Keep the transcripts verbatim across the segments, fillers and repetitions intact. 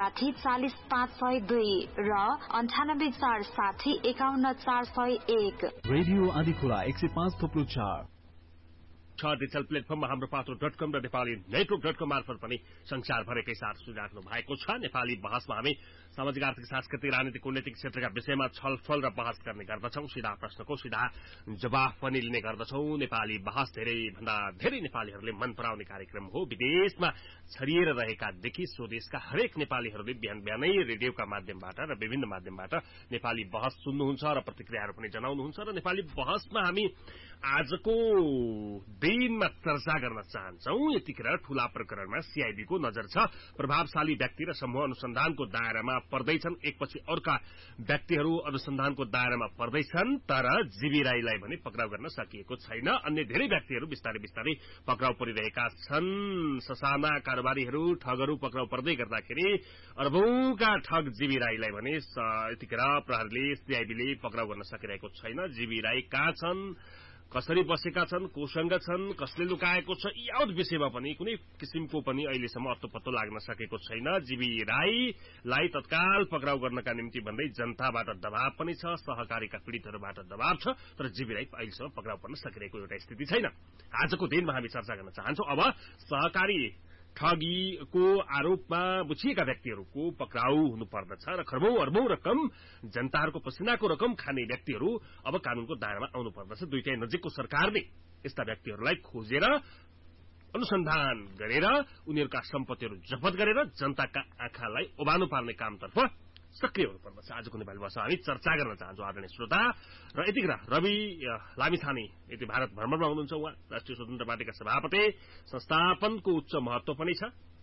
साठी चालिस पाँच सय दुई र अन्ठानब्बे चार साठी एकाउन्न चार सय एक। रेडियो आदिखोला एक सय पाँच थोप्लो चार छ डिजिटल प्लेटफर्ममा हाम्रो पात्रो डट कम र नेपाली नेटवर्क डट कम मार्फत पनि संसारभरिकै साथ सुनिराख्नु भएको छ। नेपाली बहसमा हामी सामाजिक आर्थिक सांस्कृतिक राजनीतिक कूटनीतिक क्षेत्रका विषयमा छलफल र बहस गर्ने गर्दछौं। सिधा प्रश्नको सिधा जवाफ पनि लिने गर्दछौं। नेपाली बहस धेरै भन्दा धेरै नेपालीहरूले मन पराउने कार्यक्रम हो। विदेशमा छरिएर रहेकादेखि स्वदेशका हरेक नेपालीहरूले बिहान बिहानै रेडियोका माध्यमबाट र विभिन्न माध्यमबाट नेपाली बहस सुन्नुहुन्छ र प्रतिक्रियाहरू पनि जनाउनुहुन्छ र नेपाली बहसमा हामी आजको दिनमा चर्चा गर्न चाहन्छौं। यतिखेर ठूला प्रकरणमा सीआईबीको नजर छ। प्रभावशाली व्यक्ति र समूह अनुसन्धानको दायरामा पर्दैछन्। एकपछि अर्का व्यक्तिहरू अनुसन्धानको दायरामा पर्दैछन्, तर जीवी राईलाई भने पक्राउ गर्न सकिएको छैन। अन्य धेरै व्यक्तिहरू बिस्तारै बिस्तारै पक्राउ परिरहेका छन्। ससाना कारोबारीहरू ठगहरू पक्राउ पर्दै गर्दाखेरि अरबौंका ठग जीवी राईलाई भने यतिखेर प्रहरीले सीआईबीले पक्राउ गर्न सकिरहेको छैन। जीवी राई कहाँ छन्, कसरी बसेका छन्, कोसँग छन्, कसले लुकाएको छ, यावत विषयमा पनि कुनै किसिमको पनि अहिलेसम्म अत्तो-पत्तो लाग्न सकेको छैन। जीवी राईलाई तत्काल पक्राउ गर्नका निम्ति भन्दै जनताबाट दबाव पनि छ, सहकारीका पीड़ितहरूबाट दबाव छ, तर जीवी राई अहिलेसम्म पक्राउ पर्न सकिरहेको एउटा स्थिति छैन। आजको दिनमा हामी चर्चा गर्न चाहन्छौं। अब सहकारी ठगीको आरोपमा बुझिएका व्यक्तिहरूको पक्राउ हुनुपर्दछ र खरबौं अर्बौं रकम जनताहरूको पसिनाको रकम खाने व्यक्तिहरू अब कानूनको दायरामा आउनुपर्दछ। दुईटै नजिकको सरकारले यस्ता व्यक्तिहरूलाई खोजेर अनुसन्धान गरेर उनीहरूका सम्पत्तिहरू जफत गरेर जनताका आँखालाई ओभानो पार्ने कामतर्फ सक्रिय हुनुपर्दछ। आजको नेपाली भाषा हामी चर्चा गर्न चाहन्छौं। आदरणीय श्रोता र यतिखेर रवि लामिछाने यति भारत भ्रमणमा हुनुहुन्छ। उहाँ राष्ट्रिय स्वतन्त्र पार्टीका सभापति, संस्थापनको उच्च महत्व पनि छ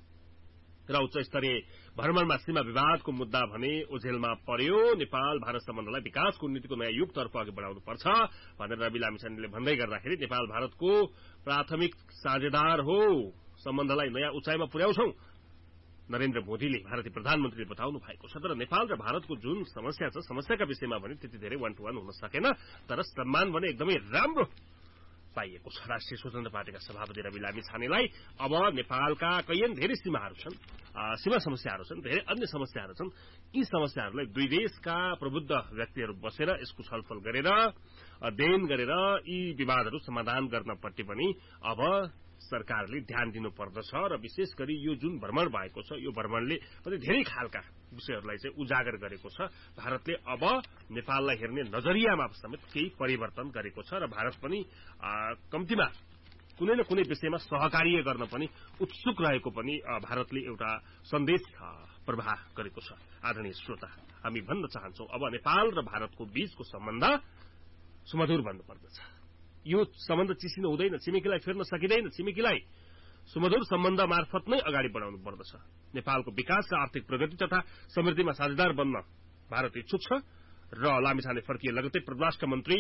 र उच्च स्तरीय भ्रमणमा सीमा विवादको मुद्दा भने ओझेलमा पर्यो। नेपाल भारत सम्बन्धलाई विकास कूटनीतिको नयाँ युगतर्फ अघि बढाउनुपर्छ भनेर रवि लामिछानेले भन्दै गर्दाखेरि नेपाल भारतको प्राथमिक साझेदार हो, सम्बन्धलाई नयाँ उचाइमा पुर्याउँछौं नरेन्द्र मोदीले भारतीय प्रधानमन्त्रीले बताउनु भएको छ। तर नेपाल र भारतको जुन समस्या छ, समस्याका विषयमा भने त्यति धेरै वान टू वान हुन सकेन, तर सम्मान भने एकदमै राम्रो पाइएको छ। राष्ट्रिय स्वतन्त्र पार्टीका सभापति रवि लामिछानेलाई अब नेपालका कैयन धेरै सीमाहरू छन्, सीमा समस्याहरू छन्, धेरै अन्य समस्याहरू छन्। यी समस्याहरूलाई दुई देशका प्रबुद्ध व्यक्तिहरू बसेर यसको छलफल गरेर अध्ययन गरेर यी विवादहरू समाधान गर्नपट्टि पनि अब सरकारले ध्यान दिनुपर्दछ र विशेष गरी यो जुन भ्रमण भएको छ, यो भ्रमणले पनि धेरै खालका विषयहरूलाई चाहिँ उजागर गरेको छ। भारतले अब नेपाललाई हेर्ने नजरियामा समेत केही परिवर्तन गरेको छ र भारत पनि कम्तीमा कुनै न कुनै विषयमा सहकार्य गर्न पनि उत्सुक रहेको पनि भारतले एउटा सन्देश प्रवाह गरेको छ। आदरणीय श्रोता, हामी भन्न चाहन्छौं अब नेपाल र भारतको बीचको सम्बन्ध सुमधुर बन्नुपर्दछ। यो सम्बन्ध चिसिनु हुँदैन, छिमेकीलाई फेर्न सकिँदैन। छिमेकीलाई सुमधुर सम्बन्ध मार्फत नै अगाडि बढाउनु पर्दछ। नेपालको विकास र आर्थिक प्रगति तथा समृद्धिमा साझेदार बन्न भारत इच्छुक छ र लामिछाने फर्किए लगतै परराष्ट्र मन्त्री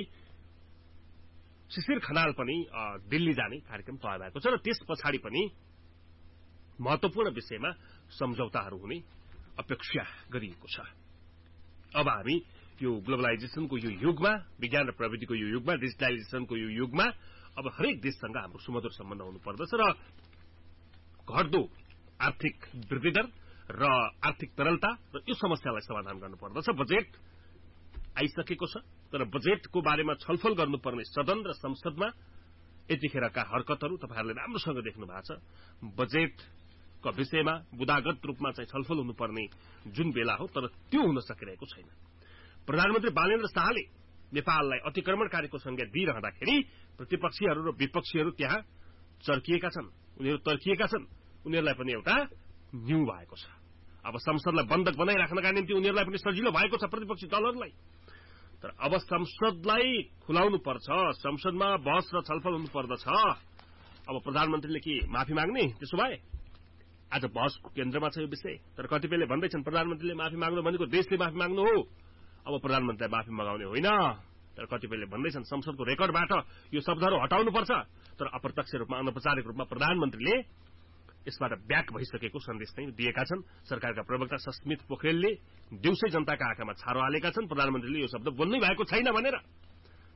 शिशिर खनाल पनि दिल्ली जाने कार्यक्रम तय भएको छ र त्यस पछाडि पनि महत्वपूर्ण विषयमा सम्झौताहरू हुने अपेक्षा गरिएको छ। अब हामी यो ग्लोबलाइजेसनको यो युगमा, विज्ञान र प्रविधिको यो युगमा, डिजिटलाइजेसनको यो युगमा अब हरेक देशसँग हाम्रो सुमधुर सम्बन्ध हुनुपर्दछ र घट्दो आर्थिक वृद्धि दर र आर्थिक तरलता र यो समस्यालाई समाधान गर्नुपर्दछ। बजेट आइसकेको छ, तर बजेटको बारेमा छलफल गर्नुपर्ने सदन र संसदमा यतिखेरका हरकतहरू तपाईहरुले राम्रोसँग देख्नु भएको छ। बजेटको विषयमा बुदागत रूपमा चाहिँ छलफल हुनुपर्ने जुन बेला हो, तर त्यो हुन सकिरहेको छैन। प्रधानमन्त्री बालेन्द्र शाहले नेपाललाई अतिक्रमणकारीको संज्ञा दिइरहँदाखेरि प्रतिपक्षीहरू र विपक्षीहरू त्यहाँ चर्किएका छन्, उनीहरू तर्किएका छन्। उनीहरूलाई पनि एउटा न्यू भएको छ। अब संसदलाई बन्धक बनाइराख्नका निम्ति उनीहरूलाई पनि सजिलो भएको छ प्रतिपक्षी दलहरूलाई। तर अब संसदलाई खुलाउनु पर्छ, संसदमा बहस र छलफल हुनुपर्दछ। अब प्रधानमन्त्रीले के माफी माग्ने? त्यसो भए आज बहसको केन्द्रमा छ यो विषय। तर कतिपयले भन्दैछन् प्रधानमन्त्रीले माफी माग्नु भनेको देशले माफी माग्नु हो, अब प्रधानमन्त्रीलाई माफी मगाउने होइन। तर कतिपयले भन्दैछन् संसदको रेकर्डबाट यो शब्दहरू हटाउनुपर्छ। तर अप्रत्यक्ष रूपमा, अनौपचारिक रूपमा प्रधानमन्त्रीले यसबाट ब्याक भइसकेको सन्देश चाहिँ दिएका छन्। सरकारका प्रवक्ता सस्मित पोखरेलले दिउँसै जनताका आँखामा छारो हालेका छन् प्रधानमन्त्रीले यो शब्द बोल्नै भएको छैन भनेर।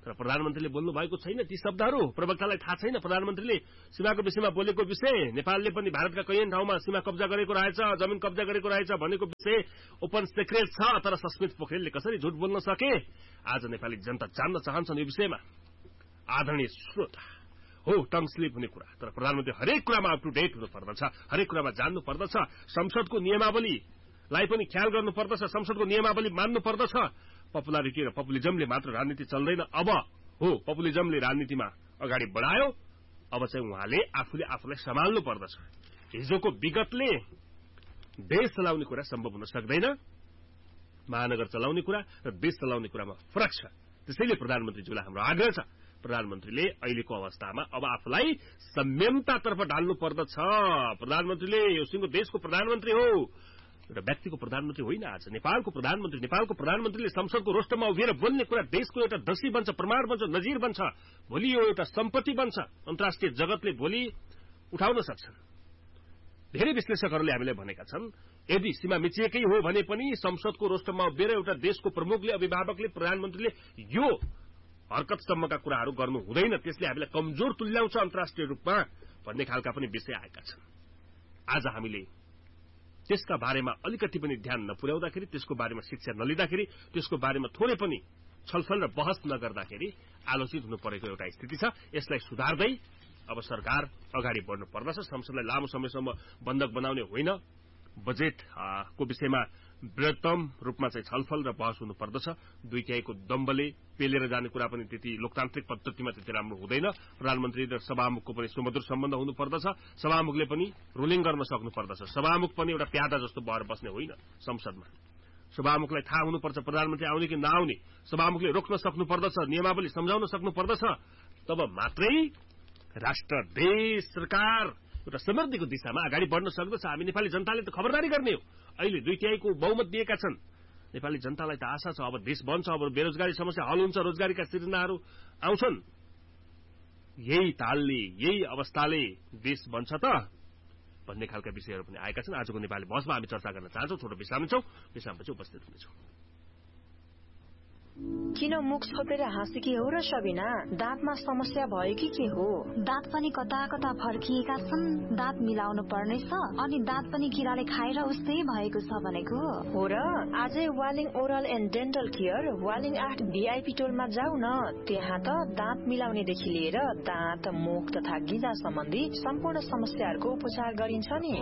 तर प्रधानमन्त्रीले बोल्नु भएको छैन ती शब्दहरू। प्रवक्तालाई थाहा छैन प्रधानमन्त्रीले सीमाको विषयमा बोलेको विषय, नेपालले पनि भारतका कैयन ठाउँमा सीमा कब्जा गरेको रहेछ, जमिन कब्जा गरेको रहेछ भनेको विषय ओपन सिक्रेट छ। तर सस्मित पोखरेलले कसरी झुट बोल्न सके? आज नेपाली जनता जान्न चाहन्छन् यो विषयमा। आदरणीय श्रोता हो, टङ स्लिप हुने कुरा, तर प्रधानमन्त्री हरेक कुरामा अप टु डेट हुनु पर्दछ, हरेक कुरामा जान्नु पर्दछ। संसदको नियमावलीलाई पनि ख्याल गर्नु पर्दछ, संसदको नियमावली मान्नु पर्दछ। पपुलारिटी र पपुलिजमले मात्र राजनीति चल्दैन। अब हो पपुलिजमले राजनीतिमा अगाडि बढायो, अब चाहिँ उहाँले आफूले आफूलाई सम्हाल्नु पर्दछ। हिजोको विगतले देश चलाउने कुरा सम्भव हुन सक्दैन, महानगर चलाउने कुरा र देश चलाउने कुरामा फरक छ। त्यसैले प्रधानमन्त्रीज्यूलाई हाम्रो आग्रह छ, प्रधानमन्त्रीले अहिलेको अवस्थामा अब आफूलाई संयमतातर्फ ढाल्नु पर्दछ। प्रधानमन्त्रीले यो सिंगो देशको प्रधानमन्त्री हो, एउटा व्यक्तिको प्रधानमन्त्री होइन। आज नेपालको प्रधानमन्त्री, नेपालको प्रधानमन्त्रीले संसदको रोस्टरमा उभिएर बोल्ने कुरा देशको एउटा दसी बन्छ, प्रमाण बन्छ, नजिर बन्छ। भोलि यो एउटा सम्पत्ति बन्छ, अन्तर्राष्ट्रिय जगतले भोलि उठाउन सक्छन्। धेरै विश्लेषकहरूले हामीलाई भनेका छन् यदि सीमा मिचिएकै हो भने पनि संसदको रोस्टरमा उभिएर एउटा देशको प्रमुखले, अभिभावकले, प्रधानमन्त्रीले यो हरकतसम्मका कुराहरू गर्नु हुँदैन, त्यसले हामीलाई कमजोर तुल्याउँछ अन्तर्राष्ट्रिय रूपमा भन्ने खालका पनि विषय आएका छन्। आज हामीले त्यसका बारेमा अलिकति पनि ध्यान नपुर्याउँदाखेरि, त्यसको बारेमा शिक्षा नलिँदाखेरि, त्यसको बारेमा थोरै पनि छलफल र बहस नगर्दाखेरि आलोचित हुनु परेको एउटा स्थिति छ। यसलाई सुधार्दै अब सरकार अगाडि बढ्नु पर्दछ। संसदलाई लामो समयसम्म बन्धक बनाउने होइन, बजेटको विषयमा बृहत्तम रूपमा चाहिँ छलफल र बहस हुनु पर्दछ। दुई तिहाईको दम्बले पेलेर जाने कुरा पनि त्यति लोकतान्त्रिक पद्धतिमा त्यति राम्रो हुँदैन। प्रधानमन्त्री र सभामुखको पनि सुमधुर सम्बन्ध हुनु पर्दछ, सभामुखले पनि रुलिङ गर्न सक्नु पर्दछ। सभामुख पनि एउटा प्यादा जस्तो भएर बस्ने होइन संसदमा। सभामुखलाई थाहा हुनुपर्छ प्रधानमन्त्री आउने कि नआउने, सभामुखले रोक्न सक्नु पर्दछ, नियमावली सम्झाउन सक्नु पर्दछ। तब मात्रै राष्ट्र, देश, सरकार एउटा समृद्धिको दिशामा अगाडि बढ्न सक्दछ। हामी नेपाली जनताले त खबरदारी गर्ने हो। अहिले दुई तिहाईको बहुमत दिएका छन्, नेपाली जनतालाई त आशा छ अब देश बन्छ, अब बेरोजगारी समस्या हल हुन्छ, रोजगारीका सिर्जनाहरू आउँछन्। यही तालले, यही अवस्थाले देश बन्छ त भन्ने खालका विषयहरू पनि आएका छन्। आजको नेपाली बहसमा हामी चर्चा गर्न चाहन्छौँ। छोटो विश्राम छौँ, विश्रामपछि उपस्थित हुनेछौँ। किन मुख छोपेर हाँसेकी हो र सबिना? दाँतमा समस्या भयो कि के हो? दाँत पनि कता कता फर्किएका छन्, दाँत मिलाउनु पर्नेछ, अनि दाँत पनि किराले खाएर उस्तै भएको छ भनेको हो र। आजै Waling oral and dental care Waling आठ भिआइपी टोलमा जाऊ न। त्यहाँ त दाँत मिलाउनेदेखि लिएर दाँत, मुख तथा गिजा सम्बन्धी सम्पूर्ण समस्याहरूको उपचार गरिन्छ नि।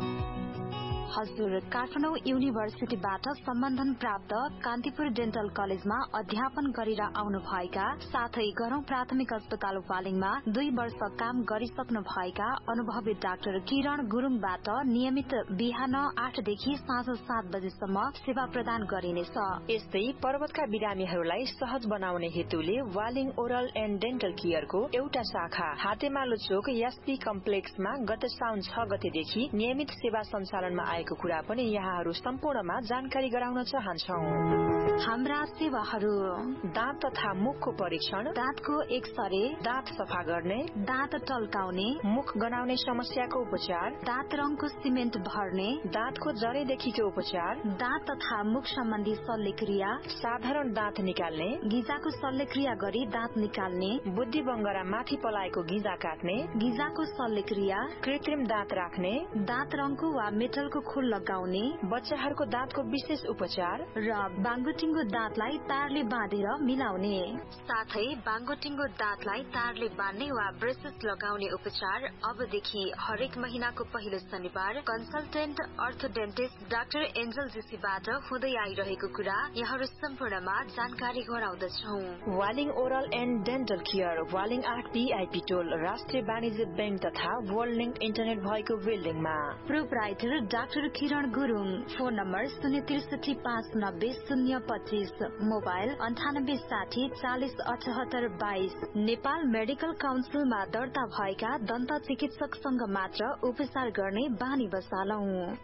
हजुर, काठमाडौँ युनिभर्सिटीबाट सम्बन्धन प्राप्त कान्तिपुर डेन्टल कलेजमा अध्यापन गरेर आउनु भएका साथै गरौं प्राथमिक अस्पताल वालिङमा दुई वर्ष काम गरिसक्नु भएका अनुभवी डाक्टर किरण गुरुङबाट नियमित बिहान आठदेखि साँझ सात बजेसम्म सेवा प्रदान गरिनेछ। यस्तै पर्वतका बिरामीहरूलाई सहज बनाउने हेतुले वालिङ ओरल एन्ड डेन्टल केयरको एउटा शाखा हातेमालो चोक एसपी कम्प्लेक्समा गत साउन छ गतेदेखि नियमित सेवा सञ्चालनमा आएको कुरा पनि यहाँहरू सम्पूर्णमा जानकारी गराउन चाहन्छौं। हाम्रा सेवाहरू: दाँत तथा मुखको परीक्षण, दाँतको एक्सरे, दाँत सफा गर्ने, दाँत टल्काउने, मुख गनाउने समस्याको उपचार, दाँत रङको सिमेन्ट भर्ने, दाँतको जरेदेखिको उपचार, दाँत तथा मुख सम्बन्धी शल्यक्रिया, साधारण दाँत निकाल्ने, गिजाको शल्यक्रिया गरी दाँत निकाल्ने, बुद्धि बङ्गरा माथि पलाएको गिजा काट्ने, गिजाको शल्यक्रिया, कृत्रिम दाँत राख्ने, दाँत रङको वा मेटलको खुल लगाउने, बच्चाहरूको दाँतको विशेष उपचार र बाङ्गोटिङ्गो दाँतलाई तारले बाँधेर मिलाउने, साथै बाङ्गोटिङ्गो दाँतलाई तारले बाँध्ने वा ब्रेसेस लगाउने उपचार अबदेखि हरेक महिनाको पहिलो शनिबार कन्सल्टेन्ट अर्थोडेन्टिस्ट डाक्टर एन्जल जेसीबाट हुँदै आइरहेको कुरा यहाँहरू सम्पूर्णमा जानकारी गराउँदछौ। Waling oral and dental care Waling आठ बीआईपी टोल राष्ट्रिय वाणिज्य बैंक तथा वर्ल्ड लिङ्क इन्टरनेट भएको बिल्डिङमा। प्रोपराइटर डाक्टर किरण गुरुङ। फोन नम्बर शून्य त्रिसठी पाँच नब्बे शून्य पच्चिस, मोबाइल अन्ठानब्बे साठी चालिस अठहत्तर बाइस। नेपाल मेडिकल काउन्सिलमा दर्ता भएका दन्त चिकित्सकसँग मात्र उपचार गर्ने बानी बसालौं।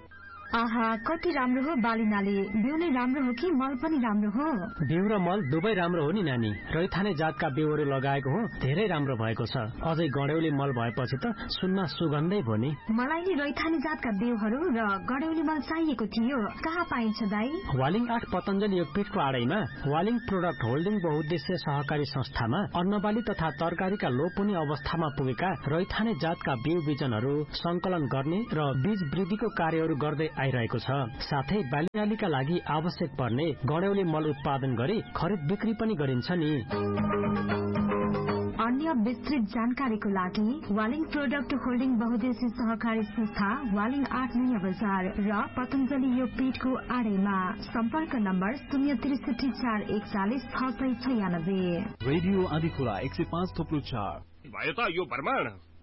आहा कति राम्रो हो बालिनाले। बिउ नै राम्रो हो कि मल पनि राम्रो हो? बिउ र मल दुवै राम्रो हो नि नानी। रैथाने जातका बिउहरू लगाएको हो, धेरै राम्रो भएको छ। अझै गडेउली मल भएपछि त सुनमा सुगन्धै भयो नि। मलाई नि रैथाने जातका बिउहरू र गडेउली मल चाहिएको थियो। कहाँ पाइन्छ दाई? वालिङ आठ पतञ्जलि योगपीठको आडैमा वालिङ प्रोडक्ट होल्डिङ बहुद्देश्य सहकारी संस्थामा अन्नबाली तथा तरकारीका लोपुनी अवस्थामा पुगेका रैथाने जातका बिउ बिजनहरू संकलन गर्ने र बीज वृद्धिको कार्यहरू गर्दै आइरहेको छ। साथै बालिनालीका लागि आवश्यक पर्ने गडेउली मल उत्पादन गरी खरिद बिक्री पनि गरिन्छ नि। अन्य विस्तृत जानकारीको लागि वालिङ प्रोडक्ट होल्डिङ बहुद्देश्य सहकारी संस्था वालिङ आठ नयाँ बजार र पतञ्जलि योगपीठको आडैमा। सम्पर्क नम्बर शून्य त्रिसठी चार एकचालिस छ सय छयानब्बे। रेडियो आदिखुला एक सय पाँच थोप्लो चार। भयो त यो भ्रमण।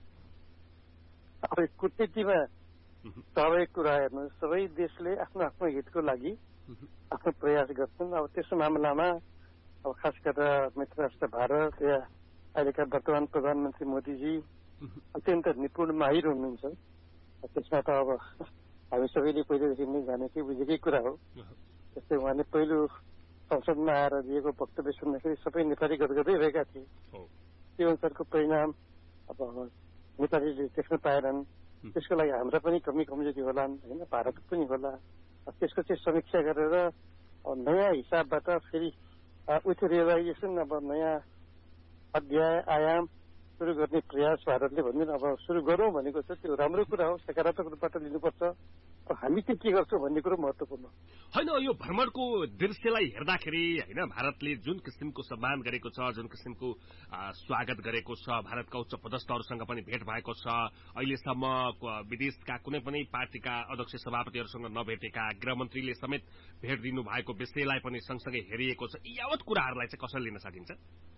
अब कूटनीतिमा स्वाभाविक कुरा हेर्नु, सबै देशले आफ्नो आफ्नो हितको लागि आफ्नो प्रयास गर्छन्। अब त्यसो मामलामा अब खास गरेर मित्र राष्ट्र भारत या अहिलेका वर्तमान प्रधानमन्त्री मोदीजी अत्यन्त निपुण माहिर हुनुहुन्छ। त्यसमा त अब हामी सबैले पहिलेदेखि नै जानेकै बुझेकै कुरा हो। जस्तै उहाँले पहिलो संसदमा आएर दिएको वक्तव्य सुन्दाखेरि सबै नेपाली गदगदै रहेका थिए। त्यो अनुसारको परिणाम अब नेपालीले देख्न पाएनन्। त्यसको लागि हाम्रा पनि कमी कमजोरी होलान् होइन, भारतको पनि होला। त्यसको चाहिँ समीक्षा गरेर नयाँ हिसाबबाट फेरि विथ रियलाइजेसन अब नयाँ अध्याय आयाम सुरु गर्ने प्रयास भारतले भन्दैन। अब सुरु गरौँ भनेको छ, त्यो राम्रो कुरा हो, सकारात्मक रूपबाट लिनुपर्छ। हामी चाहिँ के गर्छौँ भन्ने कुरो महत्त्वपूर्ण होइन। यो भ्रमणको दृश्यलाई हेर्दाखेरि होइन, भारतले जुन किसिमको सम्मान गरेको छ, जुन किसिमको स्वागत गरेको छ, भारतका उच्च पदस्थहरूसँग पनि भेट भएको छ, अहिलेसम्म विदेशका कुनै पनि पार्टीका अध्यक्ष सभापतिहरूसँग नभेटेका गृहमन्त्रीले समेत भेट दिनु भएको विषयलाई पनि सँगसँगै हेरिएको छ। यी यावत कुराहरूलाई चाहिँ कसरी लिन सकिन्छ?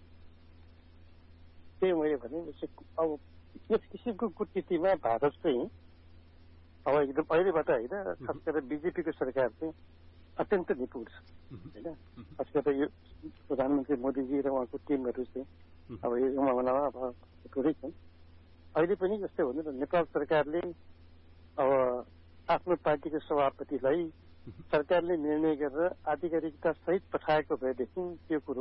त्यही मैले भने अब यस किसिमको कूटनीतिमा भारत चाहिँ अब एकदम अहिलेबाट होइन, खास गरेर बिजेपीको सरकार चाहिँ अत्यन्त निपुण छ होइन। खास गरेर यो प्रधानमन्त्री मोदीजी र उहाँको टिमहरू चाहिँ अब यो मामलामा अब निपुणै छन्। अहिले पनि जस्तै भन्नु न, नेपाल सरकारले अब आफ्नो पार्टीको सभापतिलाई सरकारले निर्णय गरेर आधिकारिकता सहित पठाएको भएदेखि त्यो कुरो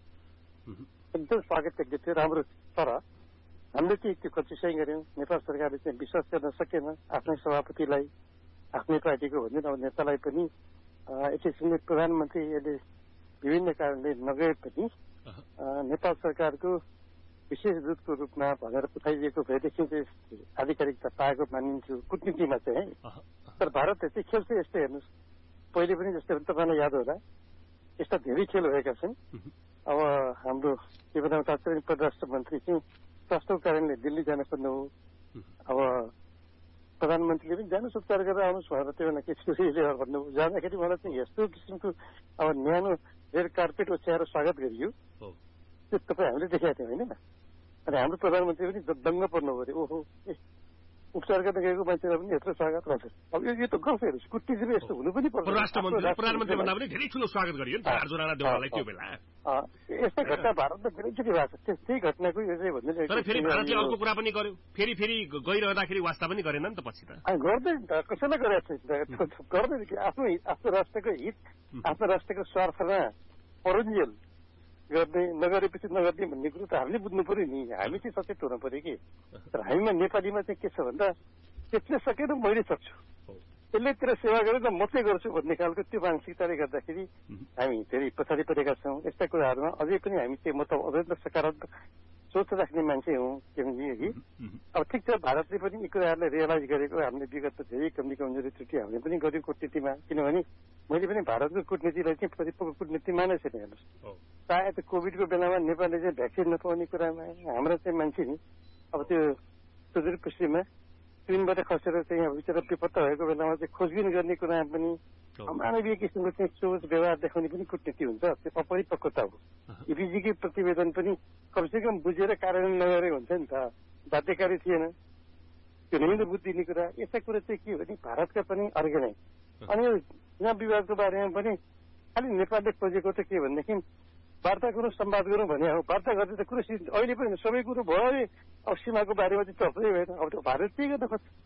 एकदम स्वागत योग्य थियो, राम्रो। तर हामीले चाहिँ त्यो कचिसाइ गर्यौँ। नेपाल सरकारले चाहिँ विश्वास गर्न सकेन आफ्नै सभापतिलाई, आफ्नै पार्टीको भन्दैन अब नेतालाई पनि। एकैछिनले प्रधानमन्त्रीले विभिन्न कारणले नगए पनि नेपाल सरकारको विशेष दूतको रूपमा भनेर पठाइदिएको भएदेखि चाहिँ आधिकारिकता पाएको मानिन्थ्यो कूटनीतिमा चाहिँ है। तर भारतले चाहिँ खेल चाहिँ यस्तै हेर्नुहोस्, पहिले पनि जस्तै तपाईँलाई याद होला यस्ता धेरै खेल भएका छन्। अब हाम्रो के भनौँ तत्कालीन परराष्ट्र मन्त्री चाहिँ स्वास्थ्यको कारणले दिल्ली जान पर्ने हो। अब प्रधानमन्त्रीले पनि जानुहोस् उपचार गरेर आउनुहोस् भनेर त्यो बेला के थियो भन्नुभयो। जाँदाखेरि मलाई चाहिँ यस्तो किसिमको अब न्यानो रेड कार्पेट ओछ्याएर स्वागत गरियो, त्यो तपाईँ हामीले देखाएको थियौँ होइन। अनि हाम्रो प्रधानमन्त्री पनि दङ्ग पर्नु पऱ्यो, ओहो उपचार गर्न गएको मान्छेलाई पनि यत्रो स्वागत गर्छ। अब यो त गफ हेर्नुहोस्, कूटनीतिमा यस्तो हुनु पनि पर्छ। प्रधानमन्त्री भन्दा पनि धेरै ठुलो स्वागत गरियो नि अर्जुना देवाललाई त्यो बेला। यस्ता घटना भारतमा धेरैचोटि भएको छ। त्यही घटनाको यो चाहिँ भन्ने तर फेरि भारतले अर्को कुरा पनि गर्यो, फेरि फेरि गइरहँदाखेरि वास्ता पनि गरेन नि त पछि त। गर्दैन त, कसैलाई गरेको छैन, गर्दैन कि आफ्नो आफ्नो राष्ट्रको हित आफ्नो राष्ट्रको स्वार्थमा परुन्जेल गर्ने नगरेपछि नगर्ने भन्ने कुरो त हामीले बुझ्नु पर्यो नि। हामी चाहिँ सचेत हुनु पर्यो कि। तर हामीमा नेपालीमा चाहिँ के छ भन्दा त्यसले सकेन मैले सक्छु, त्यसले तेरो सेवा गरेर म चाहिँ गर्छु भन्ने खालको त्यो मानसिकताले गर्दाखेरि हामी धेरै पछाडि परेका छौँ। यस्ता कुराहरूमा अझै पनि हामी चाहिँ म त अत्यन्त सकारात्मक सोच राख्ने मान्छे हुँ केमजी कि। अब ठिक छ, भारतले पनि यी कुराहरूलाई रियलाइज गरेको हामीले विगत धेरै कमी कमजोरी त्रुटि हामीले पनि गर्यौँ कूटनीतिमा। किनभने मैले पनि भारतको कूटनीतिलाई चाहिँ परिपक्व कूटनीति मानै छैन। हेर्नुहोस्, चाहे त्यो कोभिडको बेलामा नेपालले चाहिँ भ्याक्सिन नपाउने कुरामा हाम्रो चाहिँ मान्छे नि अब त्यो सुदूर पश्चिममा ट्रेनबाट खसेर चाहिँ अब बिचरा बेपत्ता भएको बेलामा चाहिँ खोजबिन गर्ने कुरामा पनि मानवीय किसिमको चाहिँ सोच व्यवहार देखाउने पनि कूटनीति हुन्छ। त्यो अपरिपक्वता हो। इपिजीकै प्रतिवेदन पनि कमसेकम बुझेर कार्यान्वयन नगरे हुन्छ नि त, बाध्यकारी थिएन, त्यो नै त बुझिदिने कुरा। यस्ता कुरा चाहिँ के भने भारतका पनि अर्गेनाइज। अनि यो यहाँ विवादको बारेमा पनि खालि नेपालले खोजेको त के भनेदेखि वार्ता गरौँ सम्वाद गरौँ भने हो। वार्ता गर्दै त कुरो अहिले पनि सबै कुरो भयो, अब सीमाको बारेमा चाहिँ चर्चै भएन। अब त्यो भारत के गर्न खोज्छ,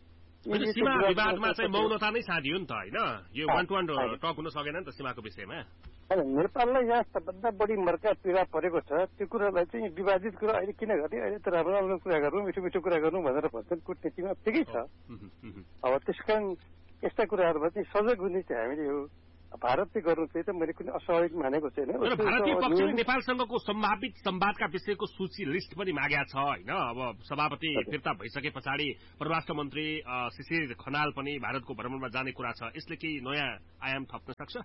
सीमा विवादमा चाहिँ मौनता नै साथी हो नि त होइन यो वान टु वान टक हुन सकेन नि त सीमाको विषयमा नेपाललाई यहाँ सबभन्दा बढी मर्का पीडा परेको छ त्यो कुरालाई चाहिँ विवादित कुरा अहिले किन गर्ने अहिले त राम्रो राम्रो कुरा गरौँ मिठो मिठो कुरा गरौँ भनेर भन्छन् कुटनीतिमा ठिकै छ अब त्यस कारण यस्ता कुराहरूमा चाहिँ सजग हुने चाहिँ हामीले यो भारतले गर्नु चाहिँ त मैले कुनै अस्वाभाविक मानेको छैन भारतीय पक्षले नेपालसँगको सम्भावित सम्वादका विषयको सूची लिस्ट पनि मागेको छ होइन अब सभापति फिर्ता भइसके पछाडि परराष्ट्र मन्त्री शिशिर खनाल पनि भारतको भ्रमणमा जाने कुरा छ यसले केही नयाँ आयाम थप्न सक्छ